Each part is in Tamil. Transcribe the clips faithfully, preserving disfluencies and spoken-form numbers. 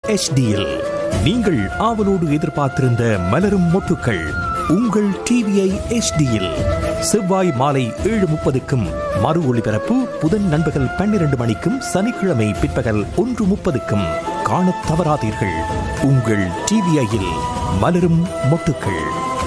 எச்டியில். நீங்கள் ஆவலோடு எதிர்பார்த்திருந்த மலரும் மொட்டுக்கள் உங்கள் டிவிஐ எச்டியில் செவ்வாய் மாலை ஏழு முப்பதுக்கும் மறு ஒளிபரப்பு புதன் நண்பகல் பன்னிரண்டு மணிக்கும் சனிக்கிழமை பிற்பகல் ஒன்று முப்பதுக்கும் காணத் தவறாதீர்கள். உங்கள் டிவிஐயில் மலரும் மொட்டுக்கள்.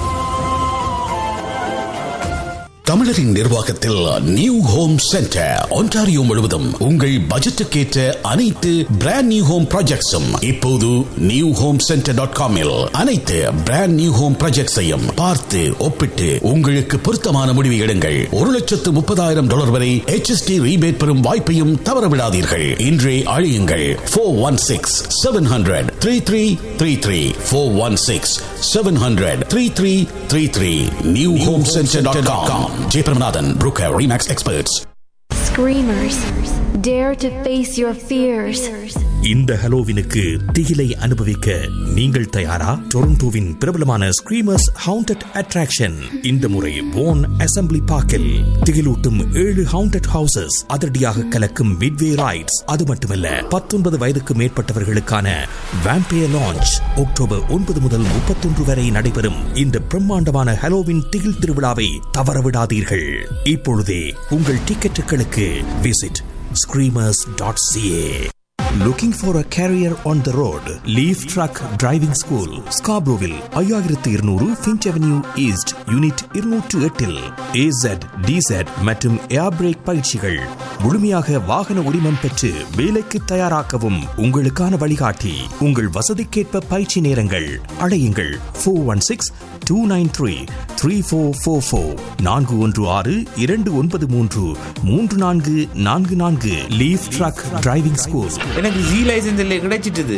தமிழரின் நிர்வாகத்தில் நியூ ஹோம் சென்டர் ஒன்டாரியோ முழுவதும் உங்கள் பட்ஜெட்டுக்கேற்ற அனைத்து பிராண்ட் நியூ ஹோம் ப்ராஜெக்ட்ஸும் இப்போது நியூ ஹோம் சென்டர் டாட் காமில் அனைத்து பிராண்ட் நியூ ஹோம் ப்ராஜெக்ட்ஸையும் பார்த்து ஒப்பிட்டு உங்களுக்கு பொருத்தமான முடிவு எடுங்கள். ஒரு லட்சத்து முப்பதாயிரம் டாலர் வரை எச் எஸ் டி ரீபேட் பெறும் வாய்ப்பையும் தவறவிடாதீர்கள். இன்றே அழையுங்கள் four one six seven hundred three three three three four one six seven hundred three three three three new home centre dot com. J. Pramanathan, Brooker Remax Experts. Screamers, dare to face your fears. இந்த ஹலோவினுக்கு திகிலை அனுபவிக்க நீங்கள் தயாரா? டொரண்டோவின் பிரபலமான ஸ்கிரீமர்ஸ் ஹவுண்டட் அட்ராக்ஷன் இந்த முறை போன் அசெம்பிளி பார்க்கில் திகிலூட்டும் ஏழு ஹவுண்டட் ஹவுசஸ், அதிரடியாக கலக்கும் மிட்வே ரைட்ஸ். அது மட்டுமல்ல, பத்தொன்பது வயதுக்கு மேற்பட்டவர்களுக்கான வேம்பயர் லான்ச் அக்டோபர் ஒன்பது முதல் முப்பத்தொன்று வரை நடைபெறும் இந்த பிரம்மாண்டமான ஹலோவின் திகில் திருவிழாவை தவறவிடாதீர்கள். இப்பொழுதே உங்கள் டிக்கெட்டுகளுக்கு visit screamers dot c a. Looking for a career on the road? Leaf Truck Driving School, Scarboroughville, ஐயாயிரத்து இருநூறு Finch Avenue East, Unit இருநூற்று எட்டில் A Z, D Z மற்றும் ஏர் பிரேக் பயிற்சிகள். முழுமையாக வாகன உரிமம் பெற்று வேலைக்கு தயாராக்கவும் உங்களுக்கான வழிகாட்டி. உங்கள் வசதிக்கேற்ப பயிற்சி நேரங்கள். அழையுங்கள் four one six two nine three three four four four நான்கு ஒன்று ஆறு இரண்டு ஒன்பது மூன்று மூன்று நான்கு நான்கு நான்கு. Leaf drug driving school. எனக்கு ஜி லைசன்ஸ் இல்லை கிடைச்சிட்டது.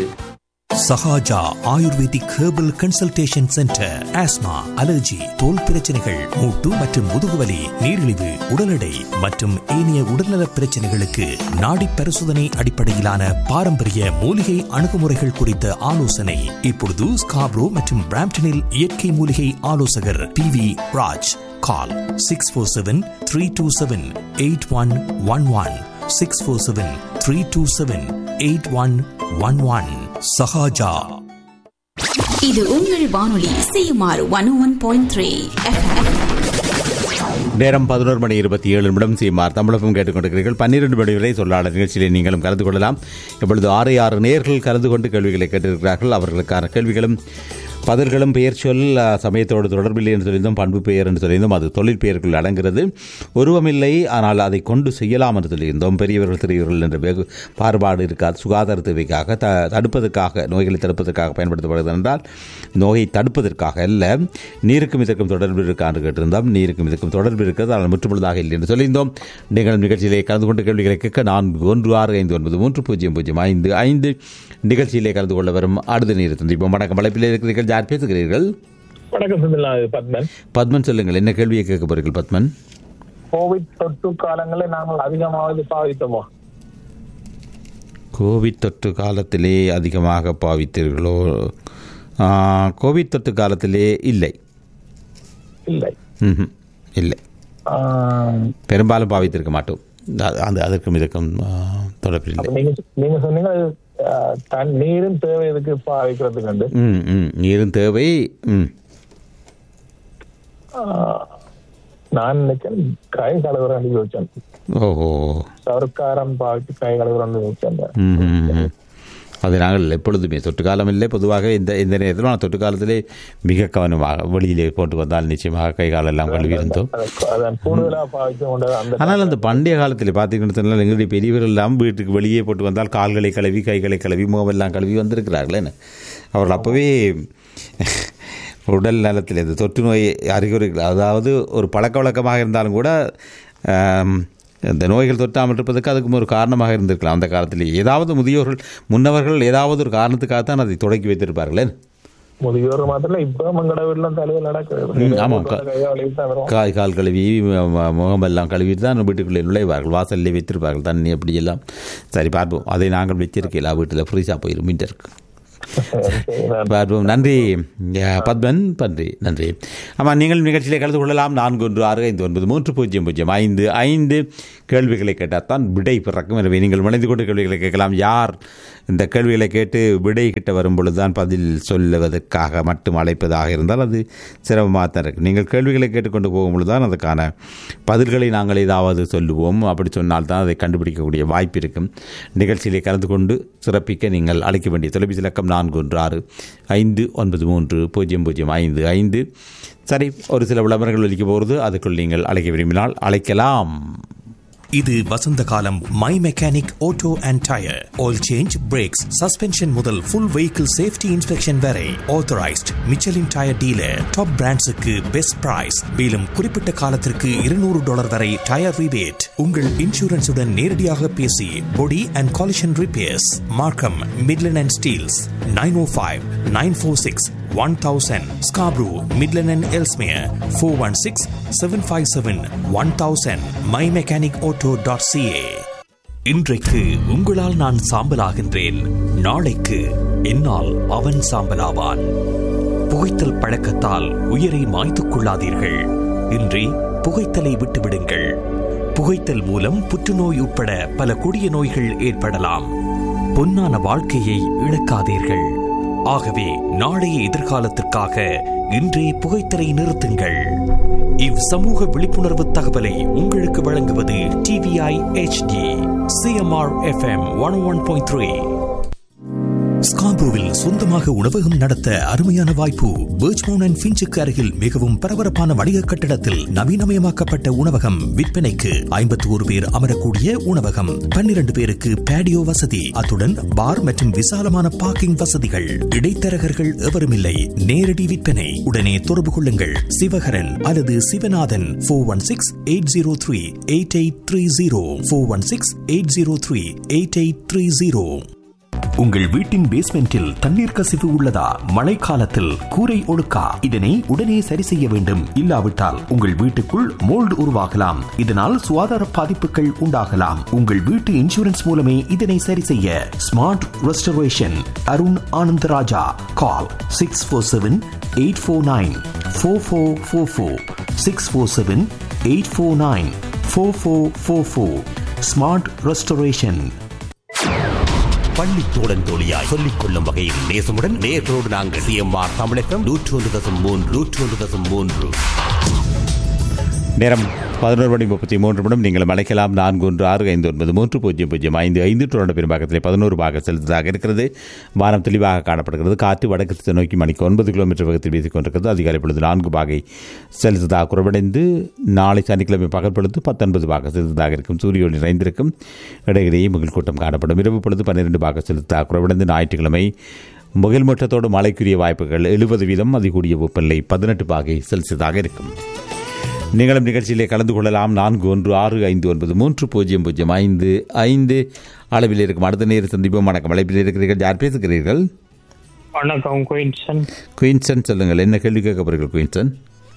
Sahaja ayurvedic herbal consultation centre. Asthma, allergy, தோல் பிரச்சனைகள், மூட்டு மற்றும் முதுகுவலி, நீரிழிவு, உடல் எடை மற்றும் ஏனைய உடல்நல பிரச்சனைகளுக்கு நாடி பரிசோதனை அடிப்படையிலான பாரம்பரிய மூலிகை அணுகுமுறைகள் குறித்த ஆலோசனை. இப்பொழுது ஸ்காப்ரோ மற்றும் பிராம்டனில் இயற்கை மூலிகை ஆலோசகர் பி வி ராஜ். கால் six four seven three two seven eight one one one six four seven three two seven eight one one one. Sahaja. இது உங்கள் வானொலி CMR one one point three. நேரம் பதினோரு மணி இருபத்தி ஏழு நிமிடம். சிஎம்ஆர் தமிழகம் கேட்டுக்கொண்டிருக்கிறீர்கள். பன்னிரண்டு மணி வரை சொல்லாளர் நிகழ்ச்சியிலே நீங்களும் கலந்து கொள்ளலாம். இப்பொழுது ஆறு ஆறு நேர்கள் கலந்து கொண்டு கேள்விகளை கேட்டிருக்கிறார்கள். அவர்களுக்கான கேள்விகளும் பதில்களும் பெயர் சொல் சமயத்தோடு தொடர்பில்லை என்று சொல்லியிருந்தோம். பண்பு பெயர் என்று சொல்லியிருந்தோம். அது தொழில் பெயர்கள் அடங்கிறது. உருவமில்லை, ஆனால் அதை கொண்டு செய்யலாம் என்று சொல்லியிருந்தோம். பெரியவர்கள் சிறியவர்கள் என்ற வெகு பாறுபாடு இருக்காது. சுகாதார தேவைக்காக த தடுப்பதற்காக நோய்களை தடுப்பதற்காக பயன்படுத்தப்படுகிறது என்றால் நோயை தடுப்பதற்காக அல்ல. நீருக்கும் இதற்கும் தொடர்பு இருக்கா என்று கேட்டிருந்தோம். நீருக்கும் இதற்கும் தொடர்பு இருக்கிறது, ஆனால் முற்றுமுழுதாக இல்லை என்று சொல்லியிருந்தோம். நீங்கள் நிகழ்ச்சியிலே கலந்து கொண்டு கேள்விகளை கேட்க நான்கு ஒன்று ஆறு ஐந்து ஒன்பது மூன்று பூஜ்ஜியம் பூஜ்ஜியம் ஐந்து ஐந்து நிகழ்ச்சியிலே கலந்து கொள்ள வரும் அடுத்த நீர் சந்திப்போம். வணக்கம். அழைப்பில் இருக்கிறீர்கள். யார் பேசுகிறீர்கள்? வணக்கம், பத்மன். பத்மன், சொல்லுங்கள். என்ன கேள்வியை கேட்க போறீர்கள் பத்மன்? கோவிட் தொற்று காலங்களில் நாங்கள் அதிகமாக பாவித்தோமோ? கோவிட் தொற்று காலத்திலே அதிகமாக பாவித்தீர்களோ? கோவிட் தொற்று காலத்திலே இல்லை. இல்லை. ம் இல்லை, பெரும்பாலும் பாவித்திருக்க மாட்டோம். அந்த அதற்கும் இதற்கும் தொடர்பில்லை. நீங்க சொன்னீங்க நீரும் தேவை எதுக்கு பாவிக்கிறதுக்கு கண்டு. ம் ம் நீரும் தேவை. ம் நான் நினைச்சேன் கை கழுவுறான்னு யோசிச்சேன். ஓஹோ, சர்க்காரம் பாவிச்சு கை கழுவுறான்னு யோசிச்சேன். ம் அது நாங்கள் எப்பொழுதுமே தொற்று காலம் இல்லை, பொதுவாக இந்த இந்த நேரத்தில் நான் தொற்று காலத்திலே மிக கவனமாக வெளியிலே போட்டு வந்தால் நிச்சயமாக கை காலம் எல்லாம் கழுவி இருந்தோம். ஆனால் அந்த பண்டைய காலத்தில் பார்த்தீங்கன்னா எங்களுடைய பெரியவர்கள் எல்லாம் வீட்டுக்கு வெளியே போட்டு வந்தால் கால்களை கழுவி கைகளை கழுவி முகமெல்லாம் கழுவி வந்திருக்கிறார்கள். என்ன அவர்கள் அப்போவே உடல் நலத்தில் இந்த தொற்று நோய் அறிகுறிகள், அதாவது ஒரு பழக்க வழக்கமாக இருந்தாலும் கூட இந்த நோய்கள் தொற்றாமல் இருப்பதற்கு அதுக்கும் ஒரு காரணமாக இருந்திருக்கலாம். அந்த காலத்தில் ஏதாவது முதியோர்கள் முன்னவர்கள் ஏதாவது ஒரு காரணத்துக்காகத்தான் அதை தொடக்கி வைத்திருப்பார்களே. முதியோர் மாத்திரம் இப்ப மங்களவெல்லாம் தலைவர் நடக்குது. ஆமாம், காய் கால் கழுவி முகமெல்லாம் கழுவிட்டு தான் வீட்டுக்குள்ளே நுழைவார்கள். வாசல்லே வைத்திருப்பார்கள் தண்ணி அப்படியெல்லாம். சரி, பார்ப்போம். அதை நாங்கள் வச்சிருக்கல வீட்டில் ஃப்ரீஸாக போயிடும் மீட்டருக்கு. பார்ப்போம். நன்றி பத்மன், நன்றி நன்றி. ஆமாம், நீங்கள் நிகழ்ச்சியிலே கலந்து கொள்ளலாம். நான்கு ஒன்று ஆறு ஐந்து ஒன்பது மூன்று பூஜ்ஜியம் பூஜ்ஜியம் ஐந்து ஐந்து கேள்விகளை கேட்டால்தான் விடை பிறக்கும். எனவே நீங்கள் முனைந்து கொண்டு கேள்விகளை கேட்கலாம். யார் இந்த கேள்விகளை கேட்டு விடை கிட்ட வரும் பொழுதுதான் பதில் சொல்லுவதற்காக மட்டும் அழைப்பதாக இருந்தால் அது சிரமமாக தான் இருக்கும். நீங்கள் கேள்விகளை கேட்டுக்கொண்டு போகும்பொழுது தான் அதுக்கான பதில்களை நாங்கள் ஏதாவது சொல்லுவோம். அப்படி சொன்னால்தான் அதை கண்டுபிடிக்கக்கூடிய வாய்ப்பு இருக்கும். நிகழ்ச்சியிலே கலந்து கொண்டு சிறப்பிக்க நீங்கள் அழைக்க வேண்டிய தொலைபேசி இலக்கம் நான்கு ஒன்று ஆறு ஐந்து ஒன்பது மூன்று பூஜ்ஜியம் பூஜ்ஜியம் ஐந்து ஐந்து. சரி, ஒரு சில விளம்பரங்கள் ஒலிக்க போகிறது. அதுக்குள் நீங்கள் அழைக்க விரும்பினால் அழைக்கலாம். இது வசந்த காலம். My mechanic auto and tyre oil change, breaks, suspension முதல் ஃபுல் வெஹிக்கிள் சேஃப்டி இன்ஸ்பெக்ஷன் வரை authorised Michelin tyre dealer. Top பிராண்ட்ஸுக்கு best price. மேலும் குறிப்பிட்ட காலத்திற்கு இருநூறு டாலர் வரை டயர் ரிபேட். உங்கள் இன்சூரன்ஸுடன் நேரடியாக பேசி பொடி அண்ட் காலிஷன் ரிப்பேர்ஸ். மார்க்கம், Midland and Steeles. Nine O five nine four six one thousand. Scarborough, Midland and Ellesmere four one six seven five seven one thousand. my mechanic auto dot c a. இன்றைக்கு உங்களால் நான் சாம்பலாகின்றேன், நாளைக்கு என்னால் அவன் சாம்பலாவான். புகைத்தல் பழக்கத்தால் உயிரை மாய்த்துக் கொள்ளாதீர்கள். இன்றி புகைத்தலை விட்டுவிடுங்கள். புகைத்தல் மூலம் புற்றுநோய் உட்பட பல கொடிய நோய்கள் ஏற்படலாம். பொன்னான வாழ்க்கையை இழக்காதீர்கள். ஆகவே நாளைய எதிர்காலத்திற்காக இன்றே புகைத்தலை நிறுத்துங்கள். இவ் சமூக விழிப்புணர்வு தகவலை உங்களுக்கு வழங்குவது T V I H D C M R F M one one point three. ஸ்கார்பரோவில் சொந்தமாக உணவகம் நடத்த அருமையான வாய்ப்பு. பர்ச்மவுண்ட் அண்ட் ஃபின்ச்சுக்கு அருகில் மிகவும் பரபரப்பான வணிக கட்டடத்தில் நவீனமயமாக்கப்பட்ட உணவகம் விற்பனைக்கு. ஐம்பத்தி ஒரு பேர் அமரக்கூடிய உணவகம், பன்னிரண்டு பேருக்கு பேடியோ வசதி, அத்துடன் பார் மற்றும் விசாலமான பார்க்கிங் வசதிகள். இடைத்தரகர்கள் எவருமில்லை. நேரடி விற்பனை. உடனே தொடர்பு கொள்ளுங்கள். சிவகரன் அல்லது Sivanathan. Four one six eight zero three eight eight three zero four one six eight zero three eight eight three zero. உங்கள் வீட்டின் பேஸ்மெண்டில் தண்ணீர் கசிவு உள்ளதா? மழைக்காலத்தில் கூரை ஒழுக்கா? இதனை உடனே சரி செய்ய வேண்டும். இல்லாவிட்டால் உங்கள் வீட்டுக்குள் மோல்டு உருவாகலாம். இதனால் சுகாதார பாதிப்புகள் உண்டாகலாம். உங்கள் வீட்டு இன்சூரன்ஸ் மூலமே இதனை சரி செய்ய. Smart restoration, Arun Anandaraja. கால் six four seven eight four nine four four four four six four seven eight four nine four four four four. Smart restoration. பள்ளி தோழன் தோழியாய் சொல்லிக் கொள்ளும் வகையில் நேசமுடன் நேர்களோடு நாங்கள் சி எம் ஆர் தமிழகம் நூற்றி ஒன்று தசம் மூன்று நூற்றி ஒன்று தசம் மூன்று. நேரம் பதினோரு மணி முப்பத்தி மூன்று நிமிடம். நீங்கள் அழைக்கலாம். நான்கு ஒன்று ஆறு ஐந்து ஒன்பது மூன்று பூஜ்ஜியம் பூஜ்ஜியம் ஐந்து ஐந்து. தொடர்ந்து பெரும்பாக்கத்திலே பதினோரு பாக செலுத்ததாக இருக்கிறது. வானம் தெளிவாக காணப்படுகிறது. காற்று வடக்கு திசை நோக்கி மணிக்கு ஒன்பது கிலோமீட்டர் வேகத்தில் வீசிக் கொண்டிருக்கிறது. அதிகாலை பொழுது நான்கு பாகை செலுத்ததாக குறைவடைந்து நாளை சனிக்கிழமை பகல் பொழுது பத்தொன்பது பாக செலுத்ததாக இருக்கும். சூரிய ஒளி நிறைந்திருக்கும். இடையிலேயே முகில் கூட்டம் காணப்படும். இரவு பொழுது பன்னிரண்டு பாக செலுத்ததாக குறைவடைந்து ஞாயிற்றுக்கிழமை முகில் மூட்டத்தோடு மழைக்குரிய வாய்ப்புகள் எழுபது வீதம். அதிகூடிய வெப்பநிலை பதினெட்டு பாகை செல்சியஸாக இருக்கும். நீங்களும் நிகழ்ச்சியிலே கலந்து கொள்ளலாம். நான்கு ஒன்று ஆறு ஐந்து ஒன்பது மூன்று பூஜ்ஜியம் பூஜ்ஜியம் ஐந்து ஐந்து அளவில் இருக்கும். அடுத்த நேரம் சந்திப்போம். வணக்கம். அழைப்பில் இருக்கிறீர்கள். யார் பேசுகிறீர்கள்? வணக்கம். குயின்சன். குயின்சன், சொல்லுங்கள். என்ன கேள்வி கேட்க போறீர்கள் குயின்சன்?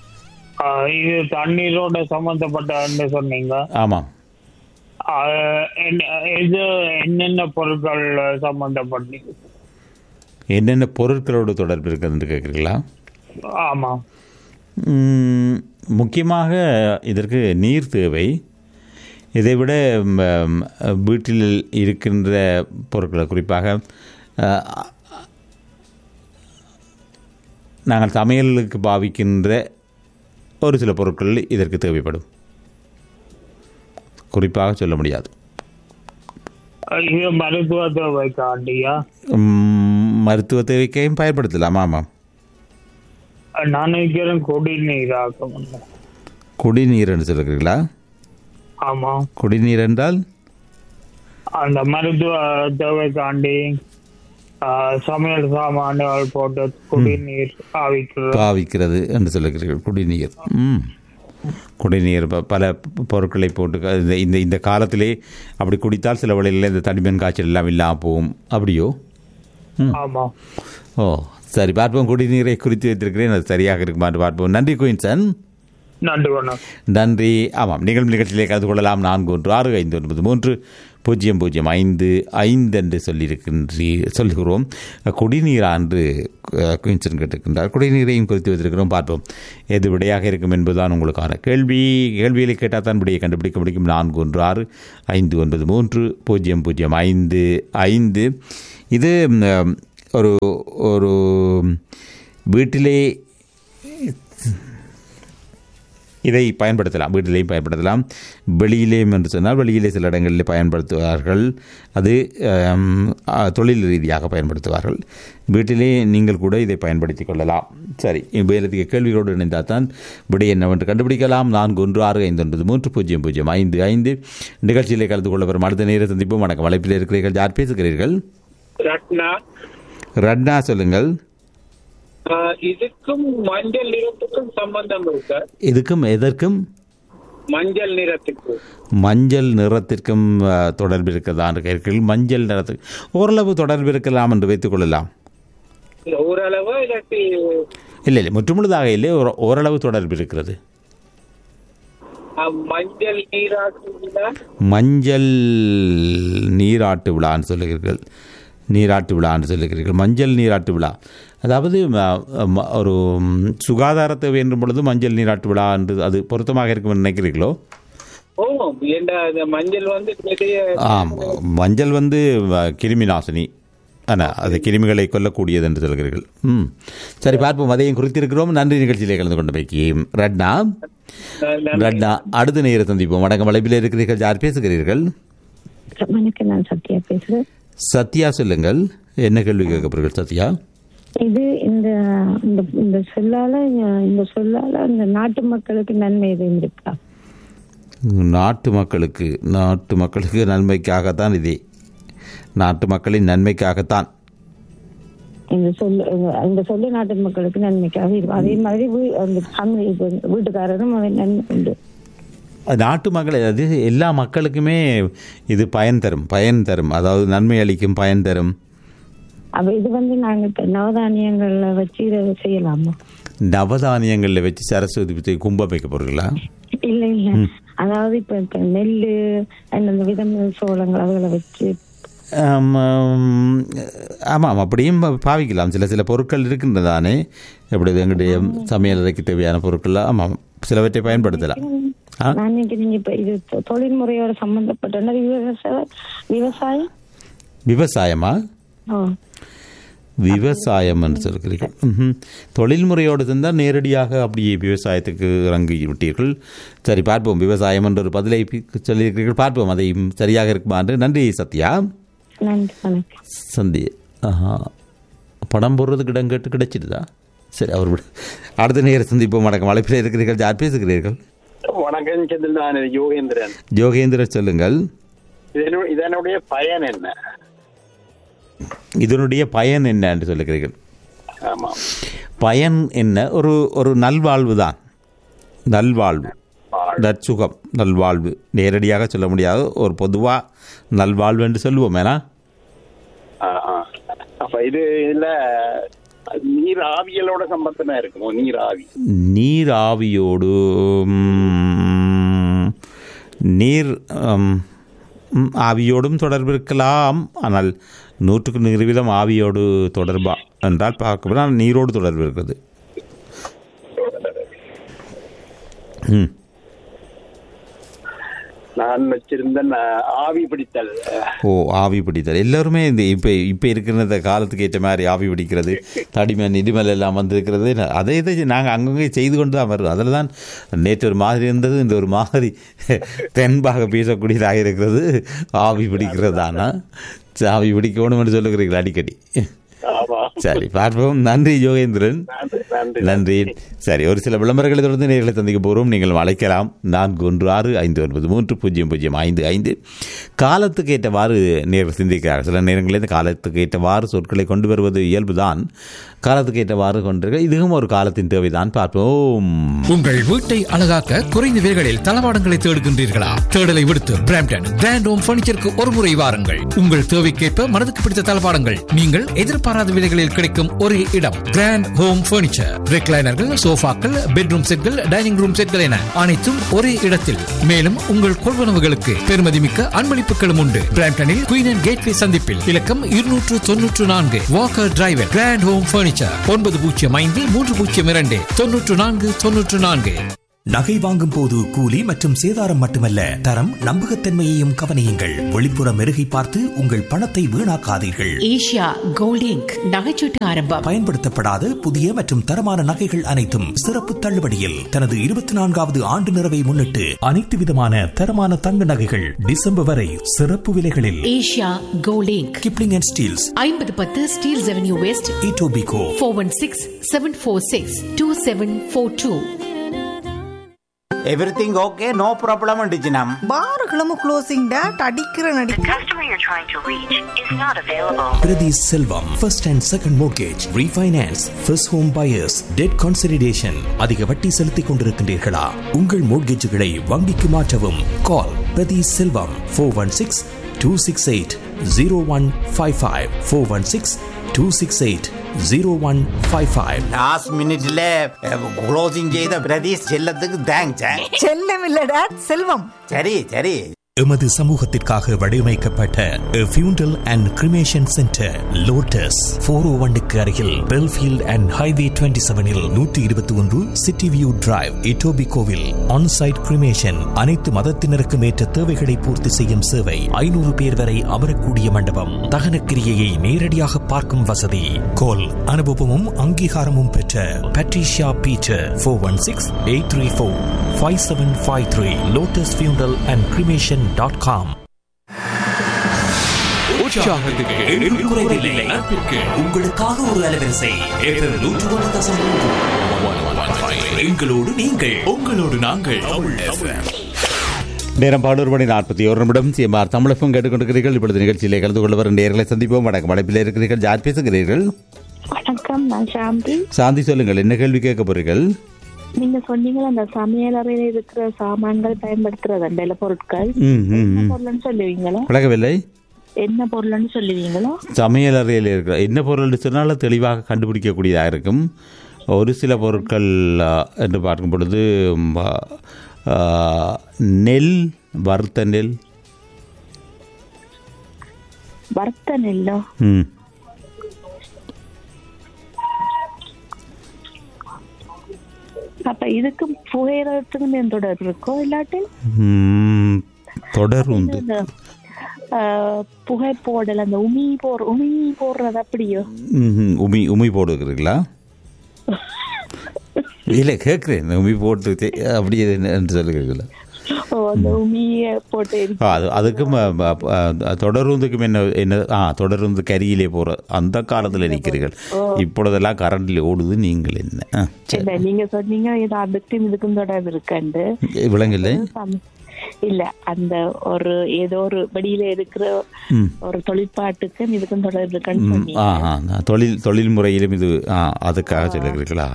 இது தண்ணீரோட சம்பந்தப்பட்ட சொன்னீங்க. ஆமாம். இது என்னென்ன பொருட்கள் சம்பந்தப்பட்டீங்க? என்னென்ன பொருட்களோடு தொடர்பு இருக்கிறது கேட்குறீங்களா? ஆமாம். முக்கியமாக இதற்கு நீர் தேவை. இதைவிட வீட்டில் இருக்கின்ற பொருட்களை, குறிப்பாக நாங்கள் சமையலுக்கு பாவிக்கின்ற ஒரு சில பொருட்கள் இதற்கு தேவைப்படும். குறிப்பாக சொல்ல முடியாது. மருத்துவ தேவைக்காண்டியா? மருத்துவ தேவைக்கையும் பயன்படுத்தலாம். ஆமாம். நான் நினைக்கிறேன் குடிநீர். குடிநீர் என்று சொல்லுகிறீங்களா? ஆமாம். குடிநீர் என்றால் அந்த மருத்துவ தேவைக்காண்டி சமையல் சாமான்கள் போட்டு குடிநீர் பாவிக்கிறது என்று சொல்லுகிறீர்கள். குடிநீர். ம் குடிநீர் பல பொருட்களை போட்டு இந்த இந்த காலத்திலே அப்படி குடித்தால் சில வழியில் இந்த தடிமன் காய்ச்சல் எல்லாம் இல்லாமல் போகும். அப்படியோ? ஆமாம். ஓ சரி, பார்ப்போம். குடிநீரை குறித்து வைத்திருக்கிறேன். அது சரியாக இருக்குமாறு பார்ப்போம். நன்றி குயின்சன். நன்றி வணக்கம். நன்றி. ஆமாம், நீங்கள் நிகழ்ச்சியிலே கலந்து கொள்ளலாம். நான்கு ஒன்று ஆறு ஐந்து ஒன்பது மூன்று பூஜ்ஜியம் பூஜ்ஜியம் ஐந்து ஐந்து என்று சொல்லியிருக்கின்றீ சொல்லுகிறோம். குடிநீரா என்று குயின்சன் கேட்டிருக்கின்றார். குடிநீரையும் குறித்து வைத்திருக்கிறோம். பார்ப்போம் எது விடையாக இருக்கும் என்பதுதான் உங்களுக்கான கேள்வி. கேள்விகளை கேட்டால் தான் விடையை கண்டுபிடிக்க முடியும். நான்கு ஒன்று ஆறு ஐந்து ஒன்பது மூன்று பூஜ்ஜியம் பூஜ்ஜியம் ஐந்து ஐந்து. இது ஒரு ஒரு வீட்டிலே இதை பயன்படுத்தலாம். வீட்டிலேயும் பயன்படுத்தலாம், வெளியிலேயும் என்று சொன்னால் வெளியிலே சில இடங்களில் பயன்படுத்துவார்கள். அது தொழில் ரீதியாக பயன்படுத்துவார்கள். வீட்டிலே நீங்கள் கூட இதை பயன்படுத்தி கொள்ளலாம். சரி, வேலைக்கு கேள்விகளோடு இணைந்தால் தான் விடை என்னவென்று கண்டுபிடிக்கலாம். நான்கு ஒன்று ஆறு ஐந்து ஒன்பது மூன்று பூஜ்ஜியம் பூஜ்ஜியம் ஐந்து ஐந்து. நிகழ்ச்சியிலே கலந்து கொள்ள வரும் அடுத்த நேர சந்திப்போம். வணக்கம். வலைப்பில் இருக்கிறீர்கள். யார் பேசுகிறீர்கள்? ரத்னா. ரத்னா, சொல்லுங்கள். இதுக்கும் மஞ்சள் நிறத்துக்கும் சம்பந்தம் இருக்கு. இதுக்கும் எதற்கும்? மஞ்சள் நிறத்துக்கு. மஞ்சள் நிறத்திற்கும் தொடர்பு இருக்கிறதா என்று கேட்கிறீர்கள். மஞ்சள் நிறத்துக்கு ஓரளவு தொடர்பு இருக்கலாம் என்று வைத்துக் கொள்ளலாம். ஓரளவு இல்லை இல்லை, முற்றுமுழுதாக இல்லை, ஓரளவு தொடர்பு இருக்கிறது. மஞ்சள் நீராட்டு விழா. மஞ்சள் நீராட்டு விழான்னு சொல்லுகிறீர்கள். நீராட்டு விழா என்று சொல்லுகிறீர்கள். மஞ்சள் நீராட்டு விழா, அதாவது ஒரு சுகாதாரத்தை வேண்டும் பொழுது மஞ்சள் நீராட்டு விழா என்று அது பொருத்தமாக இருக்கும் என்று நினைக்கிறீர்களோ? மஞ்சள் வந்து ஆம், மஞ்சள் வந்து கிருமி நாசினி, ஆனால் அது கிருமிகளை கொல்லக்கூடியது என்று சொல்கிறீர்கள். ம், சரி, பார்ப்போம். அதையும் குறித்திருக்கிறோம். நன்றி. நிகழ்ச்சியிலே கலந்து கொண்டு வைக்கி ரட்னா. ரட்னா, அடுத்த நேர சந்திப்போம். வணக்கம். வலைப்பில் இருக்கிறீர்கள். யார் பேசுகிறீர்கள்? வணக்கம், நான் சத்யா பேசுகிறேன். சத்யா, சொல்லுங்கள். என்ன கேள்வி கேட்கப்படுகிறது சத்யா? இது இந்த இந்த சொல்லால இந்த சொல்லால இந்த நாட்டு மக்களுக்கு நன்மை எதுவும் இருக்கா? நாட்டு மக்களுக்கு நாட்டு மக்களுக்கு நன்மைக்காகத்தான். இதே நாட்டு மக்களின் நன்மைக்காகத்தான் இந்த சொல்லு இந்த சொல்லு நாட்டு மக்களுக்கு நன்மைக்காக இருக்கும். அதே மாதிரி வீட்டுக்காரரும் நன்மை உண்டு. நாட்டு மக்கள், அது எல்லா மக்களுக்குமே இது பயன் தரும் பயன் தரும் அதாவது நன்மை அளிக்கும், பயன் தரும். அப்ப இது வந்து நாங்க இப்ப நவதானியங்கள்ல வச்சு இதை செய்யலாமா? நவதானியங்கள்ல வச்சு சரஸ்வதி பூஜை கும்பம் வைக்க போறீங்களா? இல்ல இல்ல, அதாவது இப்ப இப்ப நெல்லு அந்த விதம் சோளங்கள் அதுகளை வச்சு. ஆமாம், அப்படியும் பாவிக்கலாம். சில சில பொருட்கள் இருக்கின்றதானே, எப்படி எங்களுடைய சமையலறைக்கு தேவையான பொருட்கள். ஆமாம், சிலவற்றை பயன்படுத்தலாம். நான் நினைக்கிறேன் இப்ப இது தொழில்முறையோட சம்பந்தப்பட்ட விவசாயம். விவசாயமா? விவசாயம் என்று சொல்கிறீர்கள். தொழில்முறையோடு இருந்தால் நேரடியாக அப்படியே விவசாயத்துக்கு இறங்கி விட்டீர்கள். சரி, பார்ப்போம். விவசாயம் என்ற ஒரு பதிலை சொல்லியிருக்கிறீர்கள். பார்ப்போம் அதையும் சரியாக இருக்குமா என்று. நன்றி சத்யா. சந்தி படம் போடுறதுக்கு இடம் கேட்டு கிடைச்சிடுதா? சரி, அவர் அடுத்த நேரம் சந்திப்போம். வணக்கம். அழைப்பில் இருக்கிறீர்கள். யார் பேசுகிறீர்கள்? வணக்கம், யோகேந்திரன். யோகேந்திரன், சொல்லுங்கள். இதனுடைய பயன் என்ன? இதனுடைய பயன் என்ன என்று சொல்லுகிறீர்கள்? பயன் என்ன? ஒரு ஒரு நல்வாழ்வு தான். நல்வாழ்வு, நற்சுகம், நல்வாழ்வு. நேரடியாக சொல்ல முடியாது, ஒரு பொதுவாக நல்வாழ்வு என்று சொல்லுவோம். ஏன்னா இது இல்ல நீர் ஆவியலோட சம்பந்தமா இருக்குமோ? நீர் ஆவி நீர் ஆவியோடு நீர் ஆவியோடும் தொடர்பு இருக்கலாம். ஆனால் நூற்றுக்கு நூறு வீதம் ஆவியோடு தொடர்பா என்றால் பார்க்க நீரோடு தொடர்பு இருக்கிறது. ம் நான் வச்சிருந்தேன் ஆவி பிடித்தல். ஓ, ஆவி பிடித்தல். எல்லாருமே இந்த இப்போ இப்போ இருக்கிற காலத்துக்கு ஏற்ற மாதிரி ஆவி பிடிக்கிறது, தடிமன் இடிமல் எல்லாம் வந்திருக்கிறது. அதை இதை நாங்கள் அங்கங்கே செய்து கொண்டு தான் வருவோம். அதில் தான் நேற்று ஒரு மாதிரி இருந்தது, இந்த ஒரு மாதிரி தென்பாக பேசக்கூடியதாக இருக்கிறது. ஆவி பிடிக்கிறது தானா? ஆவி பிடிக்கணும் என்று சொல்லுகிறீர்கள் அடிக்கடி. சரி, பார்ப்போம். நன்றி யோகேந்திரன், நன்றி. சரி, ஒரு சில விளம்பரங்களை தொடர்ந்து நேர்களை சந்திக்க போகிறோம். நீங்கள் அழைக்கலாம். நான்கு ஒன்று ஆறு ஐந்து ஒன்பது மூன்று பூஜ்ஜியம் பூஜ்ஜியம் ஐந்து ஐந்து. காலத்துக்கு ஏற்றவாறு நேர்கள் சிந்திக்கிறார்கள். சில நேரங்களில் இந்த காலத்துக்கு ஏற்றவாறு சொற்களை கொண்டு வருவது இயல்புதான். காலத்துக்கு ஏற்றவாறு கொண்டிருக்க இதுவும் ஒரு காலத்தின் தேவைதான். பார்ப்போம். உங்கள் வீட்டை அழகாக்க குறைந்த விலைகளில் தளவாடங்களை தேடுகின்றீர்களா? தேடலை விடுத்து பிராம்டன் கிராண்ட் ஹோம் பர்னிச்சருக்கு ஒரு முறை வாருங்கள். உங்கள் தேவைக்கேற்ப மனதுக்கு பிடித்த தளவாடங்கள் நீங்கள் எதிர்பார்க்க எதிர்பாராத விலைகளில் கிடைக்கும் ஒரே இடம் கிராண்ட் ஹோம் பர்னிச்சர். ரெக்லைனர்கள், சோஃபாக்கள், பெட்ரூம் செட்கள், டைனிங் ரூம் செட்கள் என அனைத்தும் ஒரே இடத்தில். மேலும் உங்கள் கொள்வனவுகளுக்கு பெருமதிமிக்க அன்பளிப்புகளும் உண்டு. பிராம்டனில் குயின் அண்ட் கேட்வே சந்திப்பில் இலக்கம் இருநூற்று தொன்னூற்று நான்கு Walker driver. Grand home furniture ஒன்பது பூஜ்ஜியம் ஐந்து மூன்று பூஜ்ஜியம் இரண்டு தொன்னூற்று நான்கு தொன்னூற்று நான்கு. நகை வாங்கும் போது கூலி மற்றும் சேதாரம் மட்டுமல்ல, தரம், நம்பகத்தன்மையையும் கவனியுங்கள். வெளிப்புற மெருகை பார்த்து உங்கள் பணத்தை வீணாக்காதீர்கள். ஏஷியா கோல்ட் இங்க் நகைச்சீட்டு ஆரம்பம். பயன்படுத்தப்படாத புதிய மற்றும் தரமான நகைகள் அனைத்தும் சிறப்பு தள்ளுபடியில். தனது இருபத்தி நான்காவது ஆண்டு நிறைவை முன்னிட்டு அனைத்து விதமான தரமான தங்க நகைகள் டிசம்பர் வரை சிறப்பு விலைகளில். Asia gold ink, Kipling and Steeles, ஐம்பது பத்து Steeles avenue west, Etobicoke, four one six seven four six two seven four two. Everything okay, no problem டிஜினம். பார்களும் closing date அடிக்கிற நடி. The customer you're trying to reach is not available. Pradhi Selvam, first and second mortgage, refinance, first home buyers, debt consolidation. அதிக வட்டி செலுத்திக் கொண்டிருக்கின்றீர்களா? உங்கள் மோட்கேஜுகளை வங்கிக்கு மாற்றவும். கால் Pradhi Selvam four one six two six eight zero one five five four one six two six eight zero one five five. Last மினிட்ல க்ளோசிங் செய்த பிரதீஷ் செல்லத்துக்கு தேங்க்ஸ். செல்லம் இல்ல டேட், செல்வம். சரி சரி. எமது சமூகத்திற்காக வடிவமைக்கப்பட்ட ஃபியூண்டல் and cremation centre lotus four ஓ ஒன்னுக்கு அருகில் பெல்ஃபீல்ட் அண்ட் ஹைவே டுவெண்ட்டி செவனில் நூற்றி இருபத்தி ஒன்று city view drive, இட்டோபிகோவில் onsite cremation. அனைத்து மதத்தினருக்கும் ஏற்ற தேவைகளை பூர்த்தி செய்யும் சேவை. ஐநூறு பேர் வரை அமரக்கூடிய மண்டபம். தகன கிரியையை நேரடியாக பார்க்கும் வசதி. கோல் அனுபவமும் அங்கீகாரமும் பெற்ற Patricia Peter four one six eight three four five seven five three. Lotus ஃபியூண்டல் அண்ட் கிரிமேஷன் டாட் காம். உங்களுக்காக ஒரு அலைவரிசை எங்களோடு நீங்கள், உங்களோடு நாங்கள். நேரம் பதினோரு மணி நாற்பத்தி ஒரு நிமிடம். சிஎம்ஆர் தமிழகம் கேட்டுக்கொண்டிருக்கிறீர்கள். இப்பொழுது நிகழ்ச்சியிலே கலந்து கொள்ள வரும் நேர்களை சந்திப்போம். வணக்கம். அழைப்பில் இருக்கிறீர்கள். யார் பேசுகிறீர்கள்? வணக்கம், நான் சாந்தி. சாந்தி, சொல்லுங்கள், என்ன கேள்வி கேட்க போறீர்கள்? நீங்க சொன்னீங்க அந்த சமையல் அறையில இருக்கிற சாமான்கள் பயன்படுத்துறது அந்த பொருட்கள் என்ன பொருள்னு சொல்லுவீங்களா? விளக்கவில்லை. என்ன பொருள்னு சொல்லுவீங்களா? சமையல் அறையில் இருக்கிற என்ன பொருள் சொன்னாலும் தெளிவாக கண்டுபிடிக்கக்கூடியதாக இருக்கும். ஒரு சில பொருட்கள் என்று பார்க்கும் பொழுது நெல், வறுத்த நெல். வறுத்த நெல்லா? ம் அப்ப இதுக்கு புகையிறதுக்கு தொடர் இருக்கோ இல்லாட்டி தொடர் உண்டு. புகை போடல, அந்த உமி போடுற உமி போடுறது அப்படியோ? உமி உமி போடுகிறீங்களா? இல்லை, கேட்குறேன். உமி போட்டு அப்படி என்று சொல்லுகிறீங்களா? அதுக்கும் தொடருந்துக்கும் என்ன என்ன ஆ தொடருந்து கரியிலே போற அந்த காலத்துல நிற்கிறீர்கள். இப்பொழுதெல்லாம் கரண்ட்ல ஓடுது. நீங்கள் என்ன நீங்க சொன்னீங்க அதுக்கும் இதுக்கும் தொடர்பு இருக்கண்டு விளங்கல? இல்ல, அந்த ஒரு ஏதோ ஒரு வெளியில இருக்கிற ஒரு தொழிற்பாட்டுக்கும் இதுக்கும் தொடர்பு இருக்குன்னு தொழில் தொழில் முறையிலும் இது அதுக்காக சொல்லுகிறீர்களா?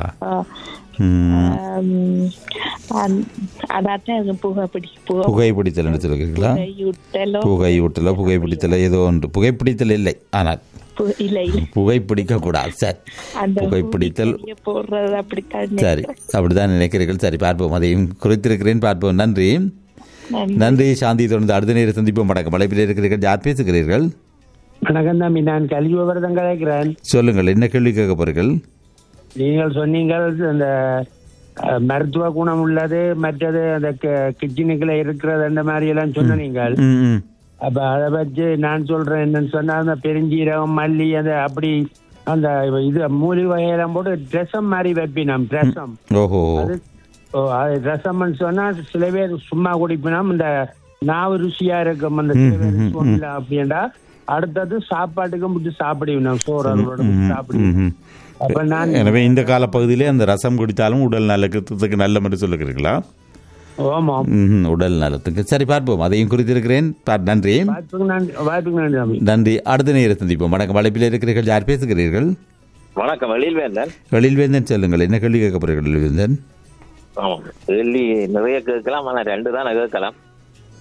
புகைப்பிடித்தல் என்று சொல்லுகிறீர்களா? புகையூட்டல புகைப்பிடித்தல ஏதோ ஒன்று. புகைப்பிடித்தல் இல்லை, ஆனால் புகைப்பிடிக்க கூடாது. சரி, புகைப்பிடித்தல் சரி, அப்படிதான் நினைக்கிறீர்கள். சரி, பார்ப்போம். அதையும் குறித்திருக்கிறேன், பார்ப்போம். நன்றி நன்றி சாந்தி. தொடர்ந்து அடுத்த நேரம் சந்திப்போம். வணக்கம். அழைப்பில் இருக்கிறீர்கள். யார் பேசுகிறீர்கள்? வணக்கம் தம்பி, நான் கல்வி விவரம் கிடைக்கிறேன். சொல்லுங்கள், என்ன கேள்வி கேட்க போறீர்கள்? நீங்கள் சொன்னீங்கள் இந்த மருத்துவ குணம் உள்ளது, மற்றது அந்த கிச்சனுக்குள்ள இருக்கிறது, அந்த மாதிரி எல்லாம் சொன்ன நீங்கள். அப்ப அதை வச்சு நான் சொல்றேன் என்னன்னு சொன்னா, அந்த பெருஞ்சீரகம், மல்லி, அந்த அப்படி அந்த இது மூலிகை வகையெல்லாம் போட்டு ரசம் மாதிரி வைப்பினோம். ரசம் அது ரசம்னு சொன்னா சில பேர் சும்மா குடிப்பினோம். இந்த நாவு ருசியா இருக்கும். அந்த சில பேர் சொல்லலாம் அப்படின்டா. அடுத்தது சாப்பாட்டுக்கும் விட்டு சாப்பிடுவோம், சோறு அதோட சாப்பிடுவோம். எனவே இந்த கால பகுதியிலே அந்த ரசம் குடித்தாலும் உடல் நலத்துக்கு நல்ல என்று சொல்லுகிறீர்களா? உடல் நலத்துக்கு. சரி, பார்ப்போம். அதையும் குறித்திருக்கிறேன். நன்றி நன்றி. அடுத்த நேரம் சந்திப்போம். வணக்கம். அழைப்பில் இருக்கிறீர்கள். யார் பேசுகிறீர்கள்? வணக்கம், எழில்வேந்தன். எழில்வேந்தன், சொல்லுங்கள், என்ன கேள்வி கேட்க போறீர்கள்? எழில்வேந்தன், கேள்வி நிறைய கேட்கலாம், ஆனால் ரெண்டு தான் கேட்கலாம்.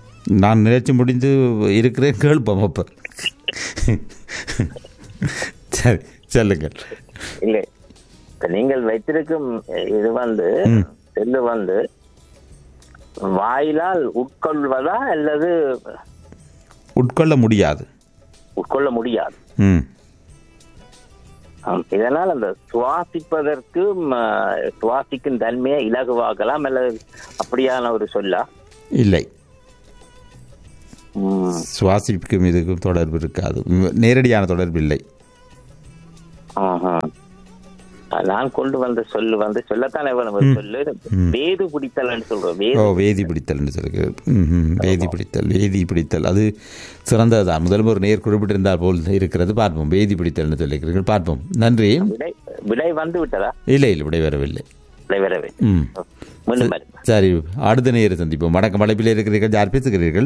நான் நினைச்சு முடிந்து இருக்கிறேன். கேள்போம். அப்ப சரி சொல்லுங்கள். இல்லை, இப்ப நீங்கள் வைத்திருக்கும் இது வந்து செல்லு வந்து வாயிலால் உட்கொள்வதா அல்லது உட்கொள்ள முடியாது? உட்கொள்ள முடியாது. ம். இதனால் அந்த சுவாசிப்பதற்கு சுவாசிக்கும் தன்மையை இலகுவாக்கலாம் அல்லது அப்படியான ஒரு சொல்லா? இல்லை, சுவாசிக்கும் இதுக்கும் தொடர்பு இருக்காது, நேரடியான தொடர்பு இல்லை. நான் கொண்டு வந்த சொல்லு வந்து சொல்லத்தானே சொல்லு வேதி பிடித்தல் சொல்றோம். ஓ, வேதி பிடித்தல் சொல்லுங்கள். வேதி பிடித்தல், வேதி பிடித்தல் அது சிறந்ததுதான். முதல் ஒரு நேர் குறிப்பிட்டிருந்தால் போல் இருக்கிறது. பார்ப்போம், வேதி பிடித்தல் சொல்லிக்கிறீர்கள். பார்ப்போம். நன்றி. விடை வந்து விட்டதா? இல்லை இல்லை, விடை வரவில்லை. விடை வரவே. சரி, அடுத்த நேரம் சந்திப்போம். வணக்கம், அழைப்பில் இருக்கிறீர்கள். யார் பேசுகிறீர்கள்?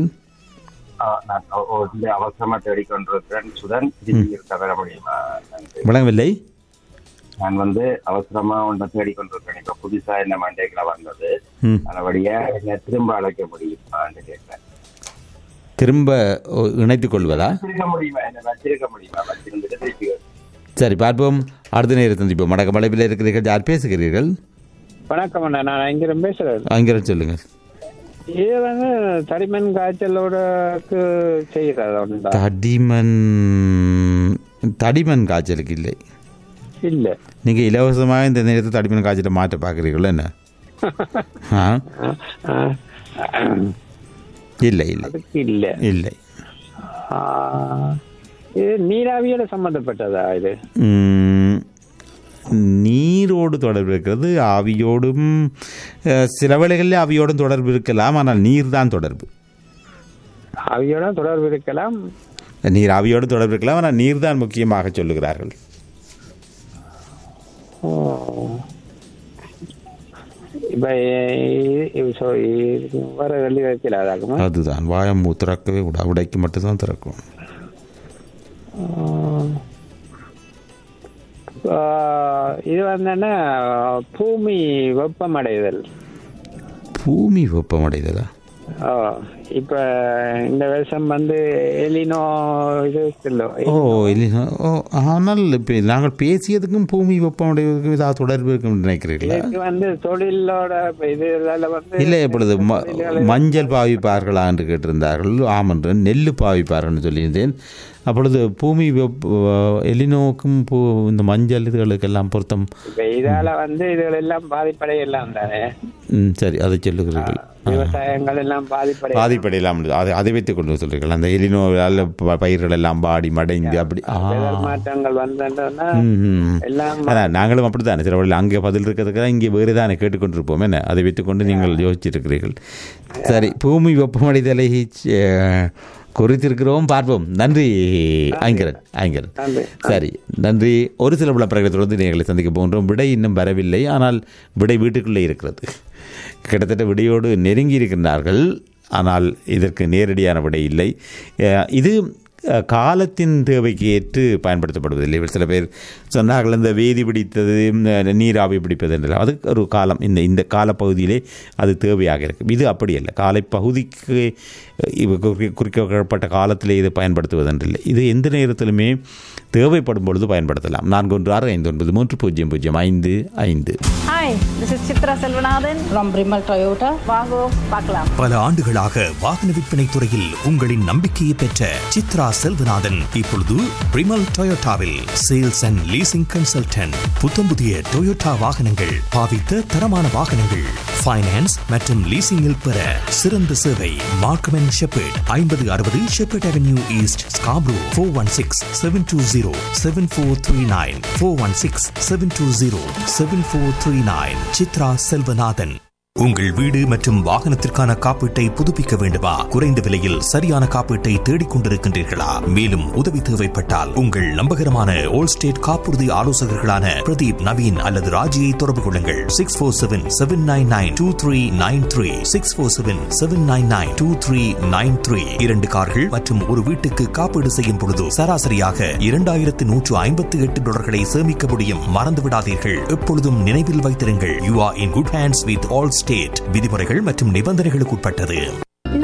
அவசரமா தேடிக்கொண்டிருக்கிறேன். சுதன் தவிர முடியுமா? வழங்கவில்லை. நான் வந்து அவசரமா ஒன்றை தேடிக்கொண்டிருக்கேன். இப்ப புதுசா என்ன மண்டேக்கில் வந்தது, அதபடியா என்ன திரும்ப அழைக்க முடியுமா கேட்கிறேன். திரும்ப இணைத்துக் கொள்வதா? முடியுமா? என்ன வச்சிருக்க முடியுமா? வச்சிருந்துட்டு சரி, பார்ப்போம். அடுத்த நேரம் சந்திப்போம். வணக்கம், அழைப்பில் இருக்கிறீர்கள். யார் பேசுகிறீர்கள்? வணக்கம் அண்ணா, நான் அங்கிரம் பேசுறேன். அங்கிரம் சொல்லுங்க. இது வந்து தடிமன் காய்ச்சலோட செய்யறதா? தடிமன் தடிமன் காய்ச்சலுக்கு இல்லை. இல்ல, நீங்க இலவசமாக இந்த நேரத்தை தடிமன் காய்ச்சலை மாற்ற பாக்குறீங்களா என்ன? இல்லை இல்லை இல்லை இல்லை. இது நீராவியோட சம்பந்தப்பட்டதா? இது நீரோடு தொடர்பு இருக்கிறது, ஆவியோடும் சில வேளைகளில் ஆவியோடும் தொடர்பு இருக்கலாம். ஆனால் நீர் தான் தொடர்பு. ஆவியோட தொடர்பு இருக்கலாம், நீர் ஆவியோடு தொடர்பு இருக்கலாம். ஆனால் நீர் தான் முக்கியமாக சொல்லுகிறார்கள். அதுதான் வாயம் திறக்கவே விட, உடைக்கு மட்டும்தான் திறக்கும். இது வந்து பூமி வெப்பமடைதல். பூமி வெப்பமடைதலா? இப்ப இந்த வருஷம் வந்து எலினோ இது ஓ எலினோ. ஓ, ஆனால் இப்போ நாங்கள் பேசியதுக்கும் பூமி வெப்பமடைவதற்கும் ஏதாவது தொடர்பு இருக்குன்னு நினைக்கிறீர்களா? வந்து தொழிலோட இது வந்து இல்லை, இப்பொழுது மஞ்சள் பாவிப்பார்களா என்று கேட்டிருந்தார்கள். ஆமன்று நெல் பாவிப்பார்கள் சொல்லியிருந்தேன். அப்பொழுது பூமி எலினோக்கும் பூ இந்த மஞ்சள் இதுகளுக்கெல்லாம் பொருத்தம். இதால வந்து இதுகள் எல்லாம் பாதிப்படையெல்லாம் தானே. ம், சரி, அதை சொல்லுகிறீர்கள். விவசாயங்கள் எல்லாம் பாதிப்படை பாதிப்படையலாம். அதை அதை வைத்துக் கொண்டு சொல்றீர்கள். அந்த எலினோவால் பயிர்கள் எல்லாம் பாடி மடைந்து அப்படி மாற்றங்கள் வந்தா எல்லாம். நாங்களும் அப்படித்தானே சில வழியில் அங்கே பதில் இருக்கிறதுக்கு இங்கே வேறு தானே கேட்டுக்கொண்டிருப்போம் என்ன. அதை வைத்துக்கொண்டு நீங்கள் யோசிச்சிருக்கிறீர்கள். சரி, பூமி வெப்பமடைதலை குறித்திருக்கிறோம். பார்ப்போம். நன்றி ஐங்கரன். ஐங்கரன் சரி, நன்றி. ஒரு சில விளம்பரங்களை தொடர்ந்து நீங்களை சந்திக்க போகின்றோம். விடை இன்னும் வரவில்லை, ஆனால் விடை வீட்டுக்குள்ளே இருக்கிறது. கிட்டத்தட்ட விடையோடு நெருங்கி இருக்கின்றார்கள், ஆனால் இதற்கு நேரடியான விடை இல்லை. இது காலத்தின் தேவைக்கு ஏற்று பயன்படுத்தப்படுவதில்லை. சில பேர் சொன்னார்கள் இந்த வேதி பிடித்தது, நீராவி பிடிப்பது என்றால் அதுக்கு ஒரு காலம், இந்த இந்த காலப்பகுதியிலே அது தேவையாக இருக்கும். இது அப்படி அல்ல. காலப்பகுதிக்கு குறிக்கப்பட்ட காலத்திலே இது பயன்படுத்துவதென்றில்லை. இது எந்த நேரத்திலுமே தேவைப்படும் பொழுது பயன்படுத்தலாம். நான்கு ஒன்று ஆறு ஐந்து ஒன்பது மூன்று பூஜ்ஜியம் பூஜ்ஜியம் ஐந்து ஐந்து. Hi, this is Chitra Selvanathan from Brimal Toyota. வாங்கோ பார்க்கலாம். பல ஆண்டுகளாக வாகன விற்பனை துறையில் உங்களின் நம்பிக்கையை பெற்ற சித்ரா செல்வநாதன் இப்பொழுது பிரிமல் டொயோட்டாவில் சேல்ஸ் அண்ட் லீசிங் கன்சல்டன்ட். புத்தம் புதிய டொயோட்டா வாகனங்கள், பாவித்த தரமான வாகனங்கள், ஃபைனான்ஸ் மற்றும் லீசிங்கில் பெற சிறந்த சேவை. மார்க்கம் அண்ட் ஷெப்பர்ட், ஐம்பது அறுபது shepherd avenue east, Scarborough. Four one six seven two zero seven four three nine four one six seven two zero seven four three nine. Chitra Selvanathan. உங்கள் வீடு மற்றும் வாகனத்திற்கான காப்பீட்டை புதுப்பிக்க வேண்டுமா? குறைந்த விலையில் சரியான காப்பீட்டை தேடிக் கொண்டிருக்கின்றீர்களா? மேலும் உதவி தேவைப்பட்டால் உங்கள் நம்பகரமான ஓல் ஸ்டேட் காப்புறுதி ஆலோசகர்களான பிரதீப், நவீன் அல்லது ராஜியை தொடர்பு கொள்ளுங்கள். Six four seven seven nine nine two three nine three six four seven seven nine nine two three nine three. இரண்டு கார்கள் மற்றும் ஒரு வீட்டுக்கு காப்பீடு செய்யும் பொழுது சராசரியாக இரண்டாயிரத்து நூற்று ஐம்பத்தி எட்டு டாலர்களை சேமிக்க முடியும். மறந்து விடாதீர்கள். எப்பொழுதும் நினைவில் வைத்திருங்கள், you are in good hands with all state. விதிமுறைகள் மற்றும் நிபந்தனைகளுக்கு உட்பட்டது.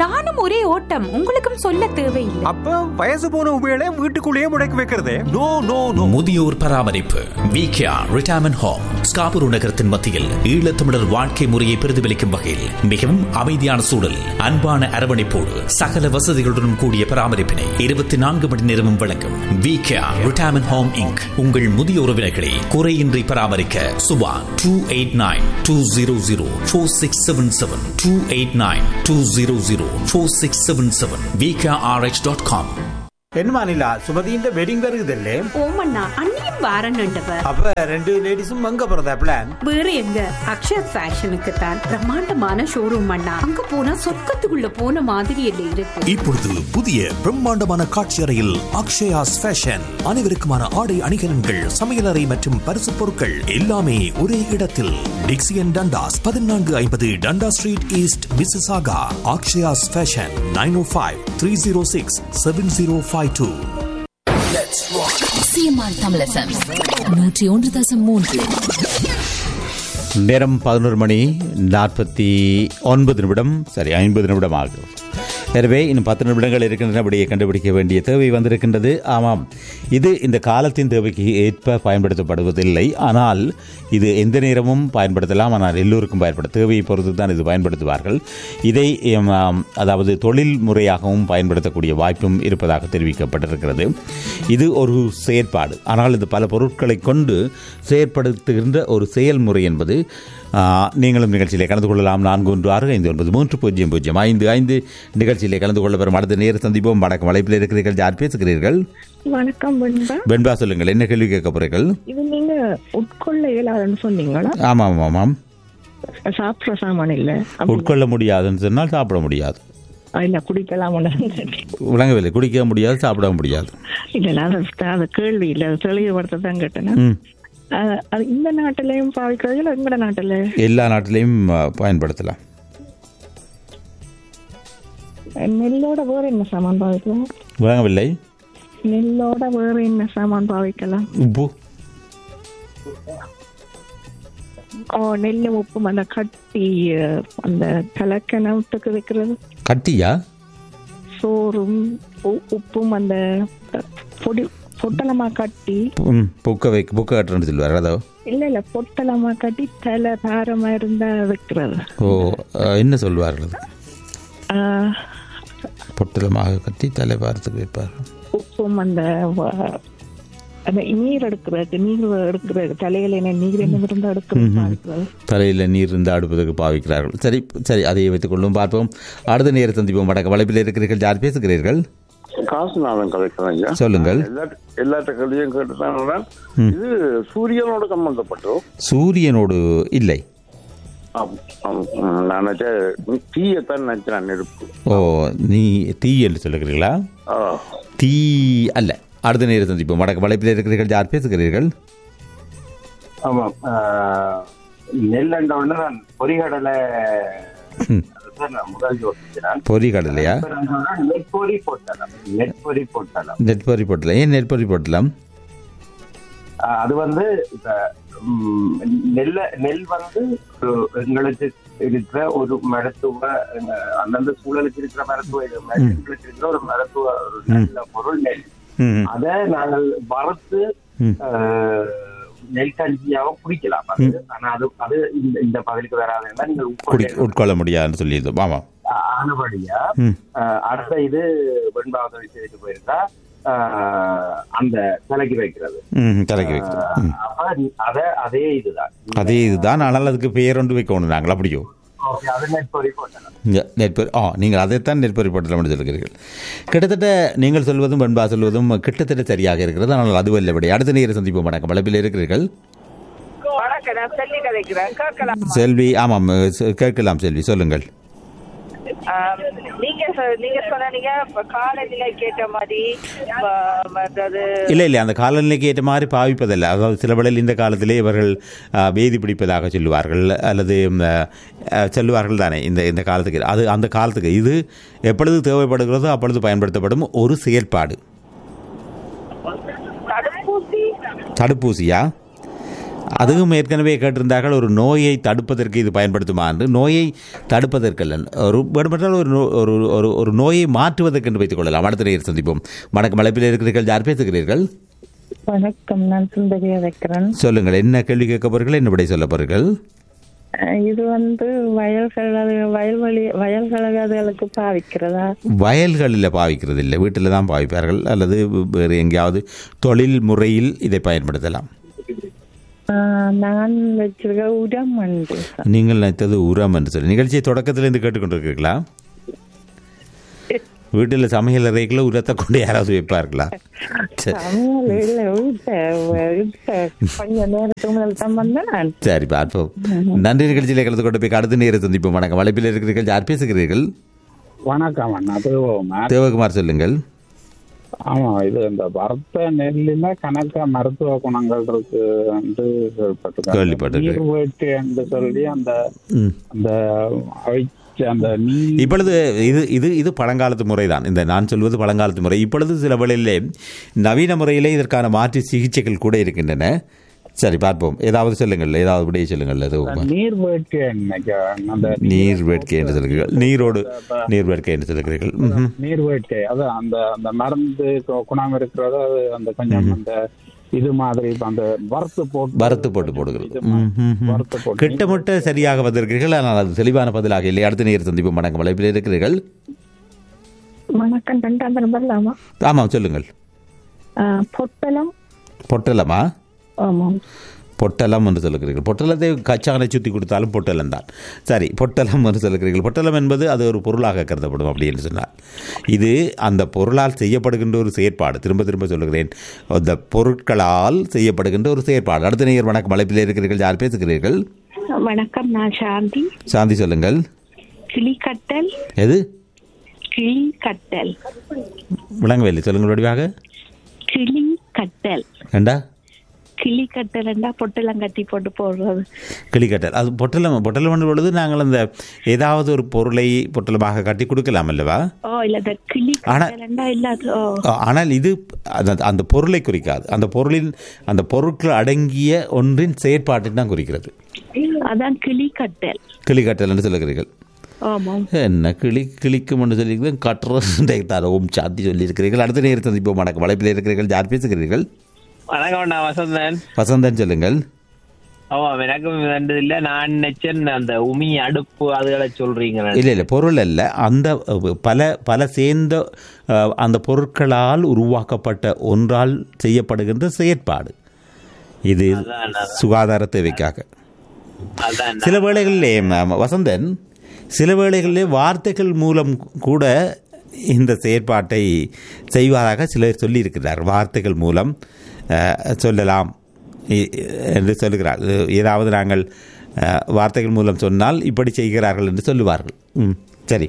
நானும் ஒரே ஓட்டம். உங்களுக்கும் சொல்ல தேவையில்லை. அப்ப வயசு போன உபயோக வீட்டுக்குள்ளேயே முடக்கி வைக்கிறதே. No no no. முதியோர் பராமரிப்பு விகேஆர் ரிட்டையர்மெண்ட் ஹோம் ஸ்காபுரு நகரத்தின் மத்தியில் ஈழத்தமிழர் வாழ்க்கை முறையை பிரதிபலிக்கும் வகையில் மிகவும் அமைதியான சூழல், அன்பான அரவணைப்போடு சகல வசதிகளுடன் கூடிய பராமரிப்பினை இருபத்தி நான்கு மணி நேரமும் வழங்கும் விகேஆர் ரிட்டையர்மெண்ட் ஹோம் இன்க். உங்கள் முதிய உறவினர்களை குறையின்றி பராமரிக்க Subha two eight nine two zero zero four six seven seven two eight nine two zero zero four six seven seven V K R H dot com. என்ன நிலா சுமதியின் வெட்டிங் வருகுதல்லே? ஓமண்ணா அண்ணியும் வாரன்னுண்டவர். அப்ப ரெண்டு லேடிஸும் அங்க போறதா பிளான்? வேற எங்க, அக்ஷர் ஃபேஷனுக்கு தான். பிரம்மாண்டமான ஷோரூம் அண்ணா, அங்க போனா சொர்க்கத்துக்குள்ள போன மாதிரி இல்லை இருக்கு. இப்பொழுது புதிய பிரம்மாண்டமான காட்சி அறையில் அக்ஷயாஸ் ஃபேஷன். அனைவருக்குமான ஆடை அணிகலன்கள், சமையலறை மற்றும் பரிசு பொருட்கள் எல்லாமே ஒரே இடத்தில். டிக்சியன் டண்டாஸ் பதினான்கு ஐம்பது டண்டா street east Mississauga. Akshaya's fashion nine ஓ five three zero six seven zero five two. CMR Tamil FM நூற்றி ஒன்று தசம் மூன்று. நேரம் பதினோரு மணி நாற்பத்தி ஒன்பது நிமிடம், சரி ஐம்பது நிமிடம் ஆகும். எனவே இன்னும் பத்து நிமிடங்கள் இருக்கின்றபடியே கண்டுபிடிக்க வேண்டிய தேவை வந்திருக்கின்றது. ஆமாம், இது இந்த காலத்தின் தேவைக்கு ஏற்ப பயன்படுத்தப்படுவதில்லை. ஆனால் இது எந்த நேரமும் பயன்படுத்தலாம். ஆனால் எல்லோருக்கும் பயன்பட தேவையை பொறுத்து தான் இது பயன்படுத்துவார்கள். இதை அதாவது தொழில் முறையாகவும் பயன்படுத்தக்கூடிய வாய்ப்பும் இருப்பதாக தெரிவிக்கப்பட்டிருக்கிறது. இது ஒரு செயற்பாடு, ஆனால் இது பல பொருட்களை கொண்டு செயற்படுத்துகின்ற ஒரு செயல்முறை என்பது நீங்களும் நிகழ்ச்சியிலே கலந்து கொள்ளலாம். நான்கு ஒன்று ஆறு ஐந்து ஒன்பது மூன்று பூஜ்ஜியம் பூஜ்ஜியம் ஐந்து ஐந்து நிகழ்ச்சியிலே கலந்து கொள்ள வரும் அடுத்த நேர சந்திப்போம். வணக்கம், அழைப்பில் இருக்கிறீர்கள். யார் பேசுகிறீர்கள்? வணக்கம் வெண்பா. வெண்பா சொல்லுங்கள், என்ன கேள்வி கேட்க போறீர்கள்? இது நீங்க உட்கொள்ள இயலாதுன்னு சொன்னீங்களா? ஆமாம் ஆமாம். சாப்பிட்ற சாமான் இல்ல, உட்கொள்ள முடியாதுன்னு சொன்னால் சாப்பிட முடியாது. இல்ல குடிக்கலாம் விளங்கவில்லை. குடிக்க முடியாது, சாப்பிட முடியாது. இல்ல அது கேள்வி இல்ல, தெளிவுபடுத்த தான் கேட்டேன். இந்த நாட்டிலையும் பாவிக்கிறது இல்லை, எங்கட நாட்டில எல்லா நாட்டிலையும் பயன்படுத்தலாம். நெல்லோட வேற என்ன சாமான் பாவிக்கலாம்? விளங்கவில்லை. நெல்லோட வேற என்ன சாமான் பாவிக்கலாம்? உப்பு. ஓ, நெல்லு உப்பும் அந்த கட்டி, அந்த கலக்கணத்துக்கு வைக்கிறது கட்டியா? சோறும் உப்பும் அந்த பொடி பொட்டலமா கட்டி புக்க வைக்க புக்க கட்டுறேன்னு சொல்லுவார். அதோ இல்ல இல்ல பொட்டலமா கட்டி தலை பாரமா இருந்தா வைக்கிறது. ஓ, என்ன சொல்வார்கள்? பொட்டலமாக கட்டி தலை பாரத்துக்கு வைப்பார். உப்பும் அந்த அந்த நீர் எடுக்கிறது, நீர் எடுக்கிறது, தலையில என்ன நீர் என்ன இருந்தா எடுக்கிறது, தலையில நீர் இருந்தா அடுப்பதற்கு பாவிக்கிறார்கள். சரி சரி, அதையே வைத்துக் கொள்ளும். பார்ப்போம். அடுத்த நேரம் சந்திப்போம். வடக்கு வளைப்பில் இருக்கிறீர்கள். யார் பேசுகிறீர்கள்? காசுநாதன் கலைக்கிறேங்க. சொல்லுங்கள். எல்லாத்த கல்வியும் கேட்டுதான். இது சூரியனோட சம்பந்தப்பட்டோ? சூரியனோடு இல்லை. நான் தீயத்தான் நினைச்சேன், நெருப்பு. ஓ, நீ தீ என்று சொல்லுகிறீர்களா? தீ அல்ல. அடுத்த நேரம் சந்திப்போம். வடக்கு வளைப்பில் இருக்கிறீர்கள். யார் பேசுகிறீர்கள்? ஆமாம், நெல் நான் பொறிகடலை பொறிகடலையா? நெற்பொறி போட்டலாம். நெற்பொறி போட்டலாம். நெற்பொறி போட்டலாம். ஏன் நெற்பொறி போட்டலாம்? அது வந்து இப்ப நெல்ல நெல் வந்து எங்களுக்கு இருக்கிற ஒரு மருத்துவ, அந்தந்த சூழலுக்கு இருக்கிற மருத்துவ எங்களுக்கு இருக்கிற ஒரு மருத்துவ ஒரு நல்ல பொருள் நெல். அத நாங்கள் வறுத்து நெல் கஞ்சியாவும் குடிக்கலாம். ஆனா அது அது இந்த பதிலுக்கு வராதுன்னா நீங்கள் உட்கொள்ள முடியாதுன்னு சொல்லியிருந்தோம். ஆமா, ஆனபடியா அடுத்த இது வெண்பாவது விஷயத்துக்கு போயிருந்தா அந்த தலைக்கு வைக்கிறது. தலைக்கு வைக்கிறது. அத அதே இதுதான் அதே இதுதான் ஆனால் அதுக்கு பெயர் ஒன்று வைக்கணும் நாங்கள். அப்படியோ? நெற்பொறி. ஆ, நீங்கள் அதைத்தான் நெற்பொறி போட்டலாம் என்று சொல்கிறீர்கள். கிட்டத்தட்ட நீங்கள் சொல்வதும் வெண்பா சொல்வதும் கிட்டத்தட்ட சரியாக இருக்கிறது. ஆனால் அது வல்லபடி. அடுத்த நேரம் சந்திப்போம். வணக்கம், வளப்பில் இருக்கிறீர்கள். செல்வி. ஆமாம், கேட்கலாம் செல்வி, சொல்லுங்கள். நீங்க நீங்க சொன்னீங்க காலநிலை கேட்ட மாதிரி. இல்லை இல்லை, அந்த காலநிலைக்கு ஏற்ற மாதிரி பாவிப்பதில்லை. அதாவது சில வேளையில் இந்த காலத்திலே இவர்கள் வேதி பிடிப்பதாக சொல்லுவார்கள் அல்லது சொல்லுவார்கள் தானே இந்த இந்த காலத்துக்கு. அது அந்த காலத்துக்கு இது எப்பொழுது தேவைப்படுகிறதோ அப்பொழுது பயன்படுத்தப்படும் ஒரு செயற்பாடு. தடுப்பூசி. தடுப்பூசியா? அதுவும் ஏற்கனவே கேட்டிருந்தார்கள் ஒரு நோயை தடுப்பதற்கு இது பயன்படுத்துமா என்று. நோயை தடுப்பதற்கல்ல, ஒரு வேண்டுமென்றால் ஒரு நோ- ஒரு ஒரு ஒரு நோயை மாற்றுவதற்கு என்று வைத்துக் கொள்ளலாம். அடுத்த நேரம் சந்திப்போம். வணக்கம், அழைப்பில் இருக்கிறீர்கள், யார் பேசுகிறீர்கள்? வணக்கம், நான் சுந்தரியா வைக்கிறேன். சொல்லுங்கள், என்ன கேள்வி கேட்க போறீர்கள், என்ன விடை சொல்ல போறீர்கள்? அஹ் இது வந்து வயல்கள் வயல்வெளி வயல்களுக்கு பாவிக்கிறதா? வயல்களில் பாவிக்கிறது இல்லை, வீட்டில் தான் பாவிப்பார்கள், அல்லது வேறு எங்கேயாவது தொழில் முறையில் இதை பயன்படுத்தலாம். அஹ் நான் வச்சிருக்க உரம் உண்டு. நீங்கள் நினைத்தது உரம் என்று சொல்லி நிகழ்ச்சியை தொடக்கத்திலிருந்து கேட்டுக்கொண்டிருக்கிறீர்களா? வீட்டில் சமையல் அறைக்குள்ள உரத்தை கொண்டு யாராவது வைப்பார்களா? சரி. சமையல் இல்ல, வீட்டை வீட்டை கொஞ்ச நேரத்துக்கு முதல் தான் வந்தேன் நான். சரி, பார்ப்போம். நன்றி. நிகழ்ச்சியில் கலந்து கொண்டு போய் அடுத்த நேரம் சந்திப்போம். வணக்கம், வலைப்பில் இருக்கிறீர்கள், யார் பேசுகிறீர்கள்? வணக்கம் அண்ணா, தேவகுமார். தேவகுமார், சொல்லுங்கள். ஆமா, இது இந்த வறுத்த நெல்லில கணக்கா மருத்துவ குணங்கள் இருக்கு என்று கேள்விப்பட்டிருக்கேன். கேள்விப்பட்டிருக்கேன். நீர் வேட்டு என்று சொல்லி அந்த ம். அந்த அவிச்ச அந்த நீர் இப்பொழுது இது இது இது பழங்காலத்து முறை தான். இந்த நான் சொல்வது பழங்காலத்து முறை. இப்பொழுது சில வேளையிலே நவீன முறையிலே இதற்கான மாற்று சிகிச்சைகள் கூட இருக்கின்றன. சரி, பார்ப்போம். ஏதாவது சொல்லுங்கள், ஏதாவது விடையை சொல்லுங்கள். நீர் வேட்கை நினைக்கிறேன். அந்த நீர் வேட்கை என்று சொல்லுகிறீர்கள், நீரோடு நீர் வேட்கை என்று சொல்லுகிறீர்கள். ம்ஹும். நீர் வேட்கை அது அந்த அந்த மருந்து கு- குணம் இருக்கிறது. அது அந்த கொஞ்சம் அந்த இது மாதிரி இப்ப அந்த வறுத்து போட்டு வறுத்து போட்டு போடுகிறது. ம், ம், ம். வறுத்து போட்டு கிட்டமிட்ட சரியாக வந்திருக்கிறீர்கள், ஆனால் அது தெளிவான பதிலாக இல்லை. அடுத்த நேரம் சந்திப்பு. வணக்கம், வலைப்பில் இருக்கிறீர்கள். வணக்கம், ரெண்டாம் தரம் வரலாமா? ஆமாம், சொல்லுங்கள். அஹ் பொட்டலம். பொட்டலமா? ஆமாம். பொட்டலம் என்று சொல்லுகிறீர்கள். பொட்டலத்தை கச்சானை சுற்றி கொடுத்தாலும் பொட்டலம் தான். சரி, பொட்டலம் என்று சொல்லுகிறீர்கள். பொட்டலம் என்பது அது ஒரு பொருளாக கருதப்படும் அப்படி என்று சொன்னால், இது அந்த பொருளால் செய்யப்படுகின்ற ஒரு செயற்பாடு. திரும்ப திரும்ப சொல்லுகிறேன், அந்த பொருட்களால் செய்யப்படுகின்ற ஒரு செயற்பாடு. அடுத்த நேயர் வணக்கம், அழைப்பில் இருக்கிறீர்கள், யார் பேசுகிறீர்கள்? வணக்கம், நான் சாந்தி. சாந்தி, சொல்லுங்கள். கிளிக்கட்டல். எது? கிளிக்கட்டல். விளங்கவில்லை, சொல்லுங்கள் வடிவாக. கிளிக்கட்டல். ஏண்டா கிளிக்கட்டல்ண்டா பொட்டெல்லாம் கட்டி போட்டு போடுறது. கிளிக்கட்டல், அது பொட்டலம். பொட்டலம் பண்ணும் பொழுது நாங்கள் அந்த ஏதாவது ஒரு பொருளை பொட்டலமாக கட்டி கொடுக்கலாம் அல்லவா? ஓ, இல்ல அந்த கிளிக்கட்டல்ண்டா இல்லாத. ஓ, ஆனால் இது அந்த அந்த பொருளை குறிக்காது. அந்த பொருளின் அந்த பொருட்கள் அடங்கிய ஒன்றின் செயற்பாட்டை தான் குறிக்கிறது. அதான் கிளிக்கட்டல். கிளிக்கட்டல் என்று சொல்லுகிறீர்கள். ஆமாம். என்ன கிளி கிளிக்கும் என்று சொல்லி கட்டுற ஓம் சாத்தி சொல்லியிருக்கிறீர்கள். அடுத்த நேரம் சந்திப்போம். வணக்கம், வலைப்பில் இருக்கிறீர்கள், யார் பேசுகிறீர்கள்? வணக்கம், நான் வசந்தன். வசந்தன், சொல்லுங்கள். ஆமா, எனக்கும் வேண்டது இல்ல. நான் நினைச்சேன் அந்த உமி அடுப்பு அதுகளை சொல்றீங்க. இல்லை இல்லை, பொருள் அல்ல. அந்த பல பல சேர்ந்த அஹ், அந்த பொருட்களால் உருவாக்கப்பட்ட ஒன்றால் செய்யப்படுகின்ற செயற்பாடு இது. சுகாதார தேவைக்காக. சில வேளைகளிலே ம- வசந்தன், சில வேளைகளிலே வார்த்தைகள் மூலம் கூட இந்த செயற்பாட்டை செய்வதாக சிலர் சொல்லியிருக்கிறார். வார்த்தைகள் மூலம் அஹ், சொல்லலாம் இ- என்று சொல்லுகிறார். ஏதாவது நாங்கள் அஹ், வார்த்தைகள் மூலம் சொன்னால் இப்படி செய்கிறார்கள் என்று சொல்லுவார்கள். ம், சரி.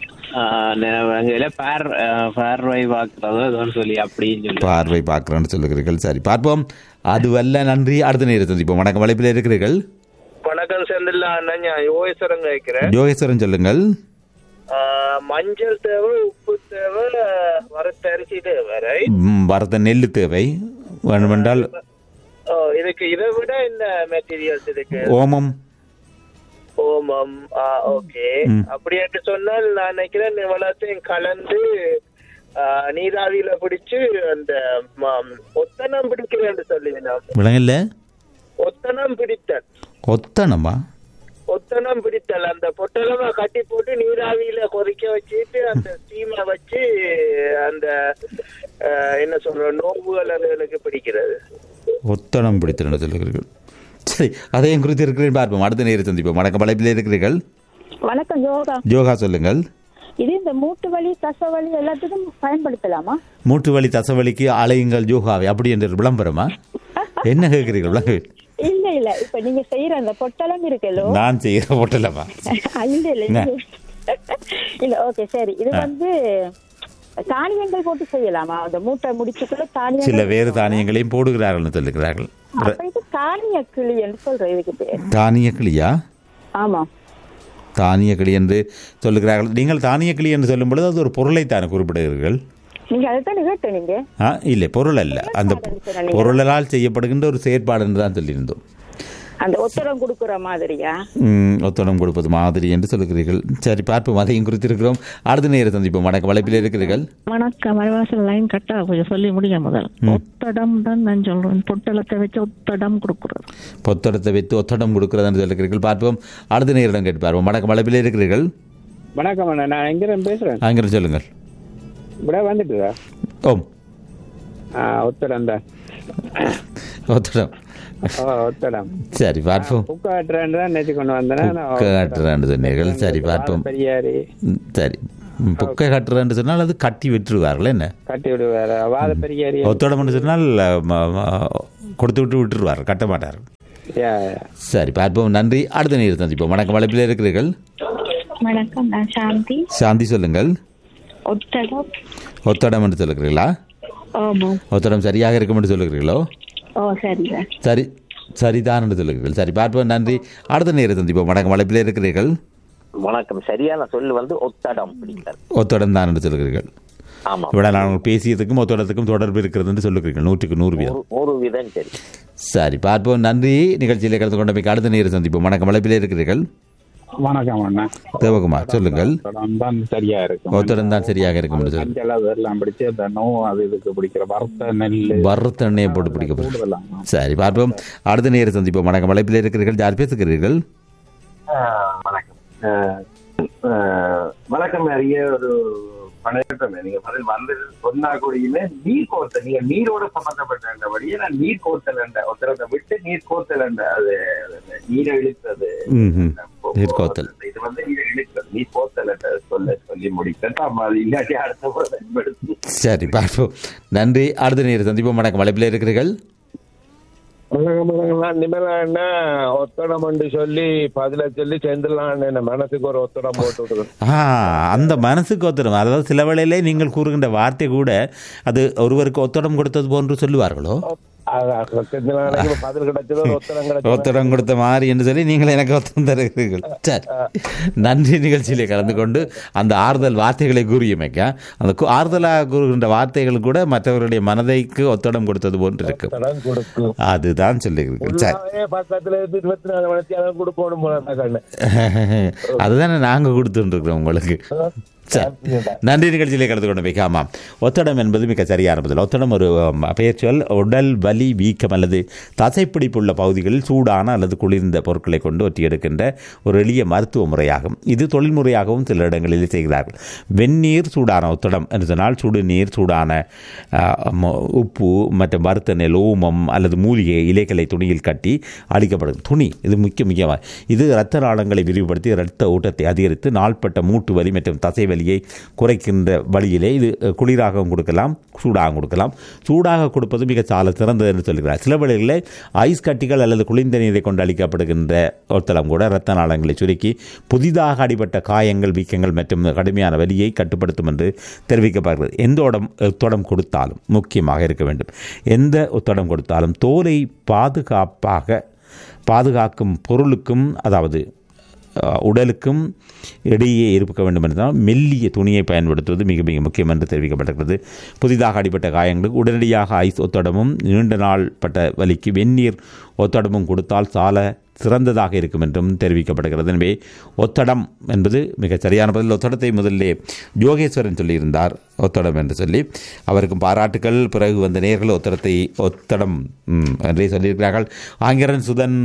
பார்வை பார்க்கறது சொல்லி அப்படின்னு சொல்லி பார்வை பார்க்கிறோன்னு சொல்லுகிறீர்கள். சரி, பார்ப்போம். அதுவல்ல, நன்றி. அடுத்த நேரம் சந்திப்போம். வணக்கம், வலைப்பில் இருக்கிறீர்கள். வணக்கம், செந்தில்லா அண்ணா. நான் யோகேஸ்வரன் கேட்கிறேன். யோகேஸ்வரன், சொல்லுங்கள். மஞ்சள் தேவை, உப்பு தேவை, வறுத்த அரிசி தேவை, right? ம், வறுத்த நெல் தேவை. வேண்டுமென்றால் ஓ, இதுக்கு இதை விட என்ன மெட்டீரியல்ஸ் இதுக்கு? ஓமம். ஓமம். ஓகே, அப்படின்ட்டு சொன்னால் நான் நினைக்கிறேன் இவ்வளத்தையும் கலந்து ஆ, நீராவியில பிடிச்சு அந்த ம- ஒத்தனம் பிடிக்கிறேன்னு சொல்லுவேன். விளங்கல்ல. ஒத்தனம் பிடித்தல். ஒத்தனமா? ஒத்தனம் பிடித்தல். அந்த பொட்டலமா கட்டி போட்டு நீராவியில கொதிக்க வச்சுட்டு அந்த ஸ்டீமை வச்சு அந்த அஹ், என்ன சொல்ற நோவுகள் அதுகளுக்கு பிடிக்கிறது. ஒத்தனம் பிடித்தல் சொல்லுகிறீர்கள். சரி, அதையும் குறித்து இருக்கிறேன், பார்ப்போம். அடுத்த நேரம் சந்திப்போம். வணக்கம், வலைப்பில் இருக்கிறீர்கள். வணக்கம், யோகா. யோகா, சொல்லுங்கள். இது இந்த மூட்டு வலி, தச வலி எல்லாத்துக்கும் பயன்படுத்தலாமா? மூட்டு வலி, தசவலிக்கு அலையுங்கள் யோகாவை, அப்படி என்ற ஒரு விளம்பரமா? என்ன கேட்கிறீர்கள்? விளங்கவில்லை. இல்ல இல்ல, இப்ப நீங்க செய்யற அந்த பொட்டலம் இருக்கலோ, நான் செய்கிற பொட்டலமா? இல்ல இல்ல இல்ல. இல்ல, ஓகே, சரி. இது வந்து தானியங்கள் போட்டு செய்யலாமா? அந்த மூட்டை முடிச்சுக்குள்ள சில தானியங்கள். வேறு தானியங்களையும் போடுகிறார்கள் சொல்லுகிறார்கள். அப்ப இது தானிய கிளி என்று சொல்றேன் இதுக்கு பேர். தானிய கிளியா? ஆமா, தானிய கிளி என்று சொல்லுகிறார்கள். நீங்கள் தானிய கிளி என்று சொல்லும் பொழுது அது ஒரு பொருளை தானே குறிப்பிடுகிறீர்கள். நீங்க அதைத்தான் கேட்ட. நீங்க ஆ, இல்லை, பொருள் அல்ல. அந்த பொருளால் செய்யப்படுகின்ற ஒரு செயற்பாடு என்று தான் சொல்லியிருந்தோம். அந்த ஒத்தடம் கொடுக்குற மாதிரியா? ஒத்தடம் கொடுப்பது மாதிரி என்று சொல்லுகிறீர்கள். சரி, பார்ப்போம். அதையும் குறித்திருக்கிறோம். அடுத்த நேரம் சந்திப்போம். வணக்கம், வலைப்பில் இருக்கிறீர்கள். வணக்கம். மலைவாசல் லைன் கட்டா கொஞ்சம் சொல்லி முடிய முதல். ஒத்தடம் தான் நான் சொல்றேன். பொட்டலத்தை வச்சு ஒத்தடம் கொடுக்குறது. பொத்தடத்தை வைத்து ஒத்தடம் கொடுக்குறதுன்னு சொல்லுகிறீர்கள். பார்ப்போம். அடுத்த நேரம் கேட்டு பார்ப்போம். வணக்கம், வலைப்பில் இருக்கிறீர்கள். வணக்கம், நான் எங்க பேசுறேன்? அங்கே சொல்லுங்கள். இப்படியே வந்துட்டுதா? ஓம். ஒத்தடம் தான். ஒத்தடம். ஒத்தடம். சரி, பார்ப்போம். நேற்று கொண்டு வந்தேன். சொன்னீர்கள். சரி, பார்ப்போம். பெரியாரி. சரி, புக்கை கட்டுறேன்னு சொன்னால் அது கட்டி விட்டுருவார்கள். என்ன கட்டி விடுவார்? வாத பெரியாரி. ஒத்தடம் சொன்னால் கொடுத்து விட்டு விட்டுருவார், கட்ட மாட்டார். சரி, பார்ப்போம். நன்றி. அடுத்த நேரம் சந்திப்போம். வணக்கம், வலைப்பில் இருக்கிறீர்கள். வணக்கம், நான் சாந்தி. சாந்தி, சொல்லுங்கள். ஒத்தடம். ஒத்தடம் என்று சொல்லுகிறீங்களா? ஒத்தடம் சரியாக இருக்கும் என்று சொல்லுகிறீர்களோ? சரி, சரிதான் என்று சொல்லுகிறீர்கள். சரி, பார்ப்போம். நன்றி. அடுத்த நேரம் சந்திப்போம். வணக்கம், வலைப்பில் இருக்கிறீர்கள். வணக்கம். சரியான சொல் வந்து ஒத்தடம். ஒத்தடம் தான் என்று சொல்லுகிறீர்கள். இவ்வளவு நான் பேசியதுக்கும் ஒத்தடத்துக்கும் தொடர்பு இருக்கிறது என்று சொல்லுகிறீர்கள். நூற்றுக்கு நூறு வீதம். ஒரு வீதம். சரி, சரி, பார்ப்போம். நன்றி. நிகழ்ச்சியில் கலந்து கொண்டமைக்கு அடுத்த நேரம் சந்திப்போம். வணக்கம், வலைப்பில் இருக்கிறீர்கள். வணக்கம் அண்ணா. தேவகுமார், சொல்லுங்கள். சரியா இருக்கும். ஒத்தடம் தான் சரியாக இருக்கும். வறுத்த எண்ணெயை போட்டு பிடிக்கப்படும். சரி, பார்ப்போம். அடுத்த நேரம் சந்திப்போம். வணக்கம், வலைப்பில் இருக்கிறீர்கள். யார் பேசுகிறீர்கள்? வணக்கம். நிறைய ஒரு பணமே நீங்க பதில் வந்து சொன்னா கூடயுமே நீர் கோர்த்தல், நீங்க நீரோட சம்பந்தப்பட்டபடியே நான் நீர் கோர்த்தல் என்ற ஒருத்தரத்தை விட்டு நீர் கோர்த்தல் என்ற அது நீரை இழுத்தது. நீர் கோர்த்தல் இது வந்து நீரை இழுத்தல், நீர் கோர்த்தல் என்ற சொல்ல சொல்லி முடிக்கலாம். அது இல்லாட்டி அடுத்த முறை பயன்படுத்தி. சரி, பார்ப்போம். நன்றி. அடுத்த நேரம் சந்திப்போம். வணக்கம், வலைப்பில் இருக்கிறீர்கள். நிமலா ஒத்தடம் சொல்லி பதில சொல்லி சேர்ந்துடலாம். மனசுக்கு ஒரு ஒத்தடம் போட்டு விடுறது. அந்த மனசுக்கு ஒத்தடம், அதாவது சில வேளையிலே நீங்கள் கூறுகின்ற வார்த்தை கூட அது ஒருவருக்கு ஒத்தடம் கொடுத்தது போன்று சொல்லுவார்களோ? ஒத்தடம் கொடுத்த மாதிரி என்று சொல்லி நீங்கள் எனக்கு ஒத்தடம் தருகிறீர்கள். சரி, நன்றி. நிகழ்ச்சியிலே கலந்து கொண்டு அந்த ஆறுதல் வார்த்தைகளை கூறியமைக்க அந்த ஆறுதலாக கூறுகின்ற வார்த்தைகள் கூட மற்றவர்களுடைய மனதைக்கு ஒத்தடம் கொடுத்தது போன்று இருக்கும். அதுதான் சொல்லுகிறீர்கள். சரி, அதுதானே நாங்கள் கொடுத்துருக்கிறோம் உங்களுக்கு. நன்றி. நிகழ்ச்சியிலே கலந்து கொண்டு வைக்காமாம். ஒத்தடம் என்பது மிக சரியான பதில். ஒத்தடம் ஒரு பெயர் சொல். உடல் வலி, வீக்கம் அல்லது தசைப்பிடிப்புள்ள பகுதிகளில் சூடான அல்லது குளிர்ந்த பொருட்களை கொண்டு ஒட்டி எடுக்கின்ற ஒரு எளிய மருத்துவ முறையாகும். இது தொழில்முறையாகவும் சில இடங்களில் செய்கிறார்கள். வெந்நீர் சூடான ஒத்தடம் என்று சொன்னால் சுடுநீர், சூடான உப்பு மற்றும் வறுத்த நெல், ஓமம் அல்லது மூலிகை இலைகளை துணியில் கட்டி அளிக்கப்படும். துணி இது முக்கிய முக்கியமாக இது இரத்த நாளங்களை விரிவுபடுத்தி இரத்த ஊட்டத்தை அதிகரித்து நாள்பட்ட மூட்டு வலி மற்றும் தசை வலியை குறைக்கின்ற வழியிலே இது குளிராகவும் கொடுக்கலாம், சூடாக கொடுக்கலாம். சூடாக கொடுப்பது மிக சால சிறந்தது என்று சொல்கிறார். சில வழிகளில் ஐஸ் கட்டிகள் அல்லது குளிர்ந்த நீரை கொண்டு அளிக்கப்படுகின்ற ஒத்தடம் கூட இரத்த நாளங்களை சுருக்கி புதிதாக அடிபட்ட காயங்கள், வீக்கங்கள் மற்றும் கடுமையான வலியை கட்டுப்படுத்தும் என்று தெரிவிக்கப்படுகிறது. எந்த உடம் ஒத்தடம் கொடுத்தாலும் முக்கியமாக இருக்க வேண்டும். எந்த ஒத்தடம் கொடுத்தாலும் தோலை பாதுகாப்பாக பாதுகாக்கும் பொருளுக்கும், அதாவது உடலுக்கும் இடையே இருக்க வேண்டும் என்றால் மெல்லிய துணியை பயன்படுத்துவது மிக மிக முக்கியம் என்று தெரிவிக்கப்பட்டிருக்கிறது. புதிதாக அடிபட்ட காயங்களுக்கு உடனடியாக ஐஸ் ஒத்தடமும் நீண்ட நாள் பட்ட வலிக்கு வெந்நீர் ஒத்தடமும் கொடுத்தால் சால சிறந்ததாக இருக்கும் என்றும் தெரிவிக்கப்படுகிறது. எனவே ஒத்தடம் என்பது மிக சரியான பதில். ஒத்தடத்தை முதலிலே யோகேஸ்வரன் சொல்லியிருந்தார் ஒத்தடம் என்று சொல்லி, அவருக்கும் பாராட்டுக்கள். பிறகு வந்த நேர்கள் ஒத்தடத்தை ஒத்தடம் என்றே சொல்லியிருக்கிறார்கள். ஆங்கிரன், சுதன்,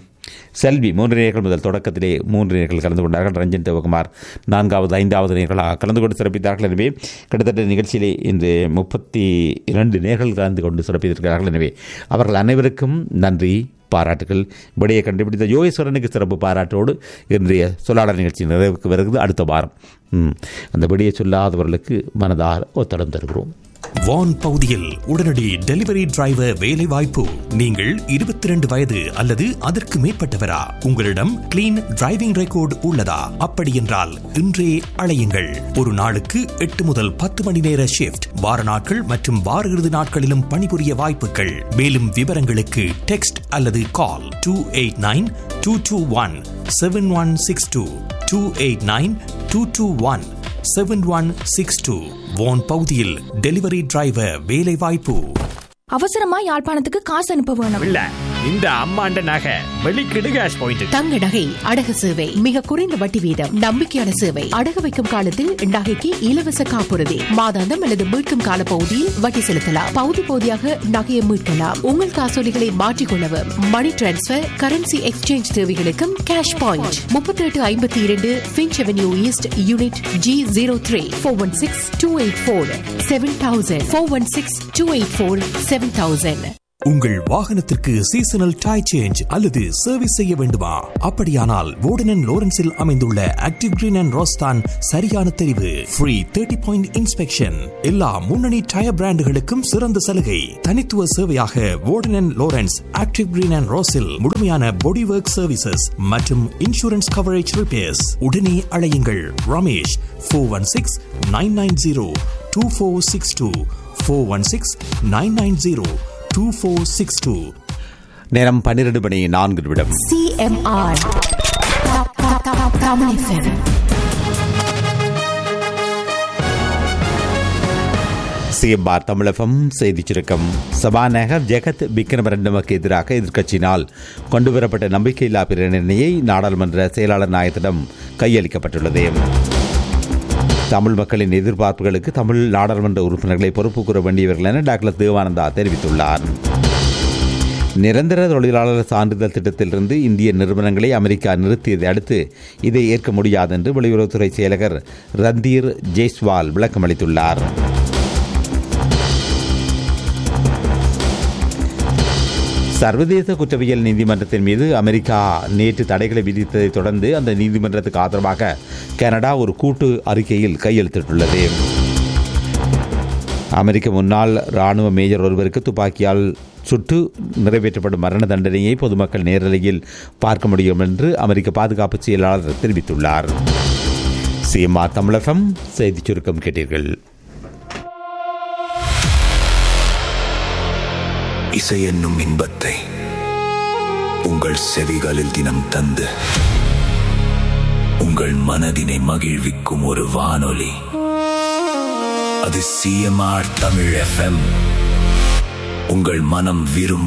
செல்வி மூன்று நேர்கள் முதல் தொடக்கத்திலே மூன்று நேர்கள் கலந்து கொண்டார்கள். ரஞ்சன், தேவகுமார் நான்காவது ஐந்தாவது நேர்களாக கலந்து கொண்டு சிறப்பித்தார்கள். எனவே கிட்டத்தட்ட நிகழ்ச்சியிலே இன்று முப்பத்தி இரண்டு நேர்கள் கலந்து கொண்டு சிறப்பித்திருக்கிறார்கள். எனவே அவர்கள் அனைவருக்கும் நன்றி, பாராட்டுகள். விடையை கண்டுபிடித்த யோகேஸ்வரனுக்கு சிறப்பு பாராட்டோடு இன்றைய சொல்லாடல் நிகழ்ச்சி நிறைவுக்கு வருகிறது. அடுத்த வாரம் அந்த விடையை சொல்லாதவர்களுக்கு மனதால் ஒத்தடம் தருகிறோம். வான் பகுதியில் உடனடி டெலிவரி டிரைவர் வேலை வாய்ப்பு. நீங்கள் இருபத்தி இரண்டு வயது அல்லது அதற்கு மேற்பட்டவரா? உங்களிடம் கிளீன் டிரைவிங் ரெக்கார்டு உள்ளதா? அப்படி என்றால் இன்றே அழையுங்கள். ஒரு நாளுக்கு எட்டு முதல் பத்து மணி நேர ஷிப்ட், வார நாட்கள் மற்றும் வார இறுதி நாட்களிலும் பணிபுரிய வாய்ப்புகள். மேலும் விவரங்களுக்கு டெக்ஸ்ட் அல்லது கால் two eight nine two two one seven one six two two eight nine two two one seven one six two. வான் பகுதியில் டெலிவரி டிரைவர் வேலை வாய்ப்பு. அவசரமா யாழ்ப்பாணத்துக்கு காசு அனுப்ப வேணும். இல்ல இந்த அம்மாண்ட நகை வெளிக்கிடு கேஷ் பாயிண்ட். தங்க நகை அடகு சேவை மிக குறைந்த வட்டி வீதம், நம்பிக்கையான சேவை. அடகு வைக்கும் காலத்தில் நகைக்கு இலவச காப்புறுதி, மாதாந்தம் அல்லது மீட்கும் கால பகுதியில் வட்டி செலுத்தலாம். பகுதி பகுதியாக நகையை மீட்கலாம். உங்கள் காசோலிகளை மாற்றிக்கொள்ளவும், மணி டிரான்ஸ்பர், கரன்சி எக்ஸ்சேஞ்ச் தேவைகளுக்கும் கேஷ் பாயிண்ட். முப்பத்தி எட்டு ஐம்பத்தி இரண்டு pinch avenue east, unit G zero three. Four one six two eight four seven thousand. Four one six two eight four seven thousand. உங்கள் வாகனத்திற்கு சீசனல் டயர் சேஞ்ச் அல்லது சர்வீஸ் செய்ய வேண்டுமா? அப்படியானால் வோர்டன் அண்ட் லோரன்ஸில் அமைந்துள்ள ஆக்டிவ் கிரீன் அண்ட் ரோஸ் தான் சரியான தெரிவு. ஃப்ரீ தேர்ட்டி பாயிண்ட் இன்ஸ்பெக்ஷன், எல்லா முன்னணி டயர் பிராண்டுகளுக்கும் சிறந்த சலுகை. தனித்துவ சேவையாக வோர்டன் and Lawrence active green and ரோஸில் முழுமையான பாடி ஒர்க் சர்வீசஸ் மற்றும் இன்சூரன்ஸ் கவரேஜ் ரிப்பேர்ஸ். உடனே அழையுங்கள் Ramesh four one six nine nine zero two four six two four one six nine nine zero two four six two. நேரம் பன்னிரண்டு மணி நான்கு நிமிடம். சிஎம்ஆர் சிஎம்ஆர் தமிழகம் செய்திச் சுருக்கம். சபாநாயகர் ஜெகத் விக்ரமரட்னவுக்கு எதிராக எதிர்க்கட்சியினால் கொண்டுவரப்பட்ட நம்பிக்கையில்லா பிரேரணையை நாடாளுமன்ற செயலாளர் நாயகத்திடம் கையளிக்கப்பட்டுள்ளது. தமிழ் மக்களின் எதிர்பார்ப்புகளுக்கு தமிழ் நாடாளுமன்ற உறுப்பினர்களை பொறுப்பு கூற வேண்டியவர்கள் என டாக்டர் தேவானந்தா தெரிவித்துள்ளார். நிரந்தர தொழிலாளர் சான்றிதழ் திட்டத்திலிருந்து இந்திய நிறுவனங்களை அமெரிக்கா நிறுத்தியதை அடுத்து இதை ஏற்க முடியாது என்று வெளியுறவுத்துறை செயலகர் ரந்தீர் ஜெய்ஸ்வால் விளக்கமளித்துள்ளார். சர்வதேச குற்றவியல் நீதிமன்றத்தின் மீது அமெரிக்கா நேற்று தடைகளை விதித்ததை தொடர்ந்து அந்த நீதிமன்றத்துக்கு ஆதரவாக கனடா ஒரு கூட்டு அறிக்கையில் கையெழுத்திட்டுள்ளது. அமெரிக்க முன்னாள் ராணுவ மேஜர் ஒருவருக்கு துப்பாக்கியால் சுட்டு நிறைவேற்றப்படும் மரண தண்டனையை பொதுமக்கள் நேரலையில் பார்க்க முடியும் என்று அமெரிக்க பாதுகாப்பு செயலாளர் தெரிவித்துள்ளார். சிஎம்ஆர் தமிழகம் செய்திச் சுருக்கம் கேட்டீர்கள். இசை என்னும் இன்பத்தை உங்கள் செவிகளில் தினம் தந்து உங்கள் மனதினை மகிழ்விக்கும் ஒரு வானொலி. அது சிஎம்ஆர் தமிழ் எஃப்எம். உங்கள் மனம் விரும்பும்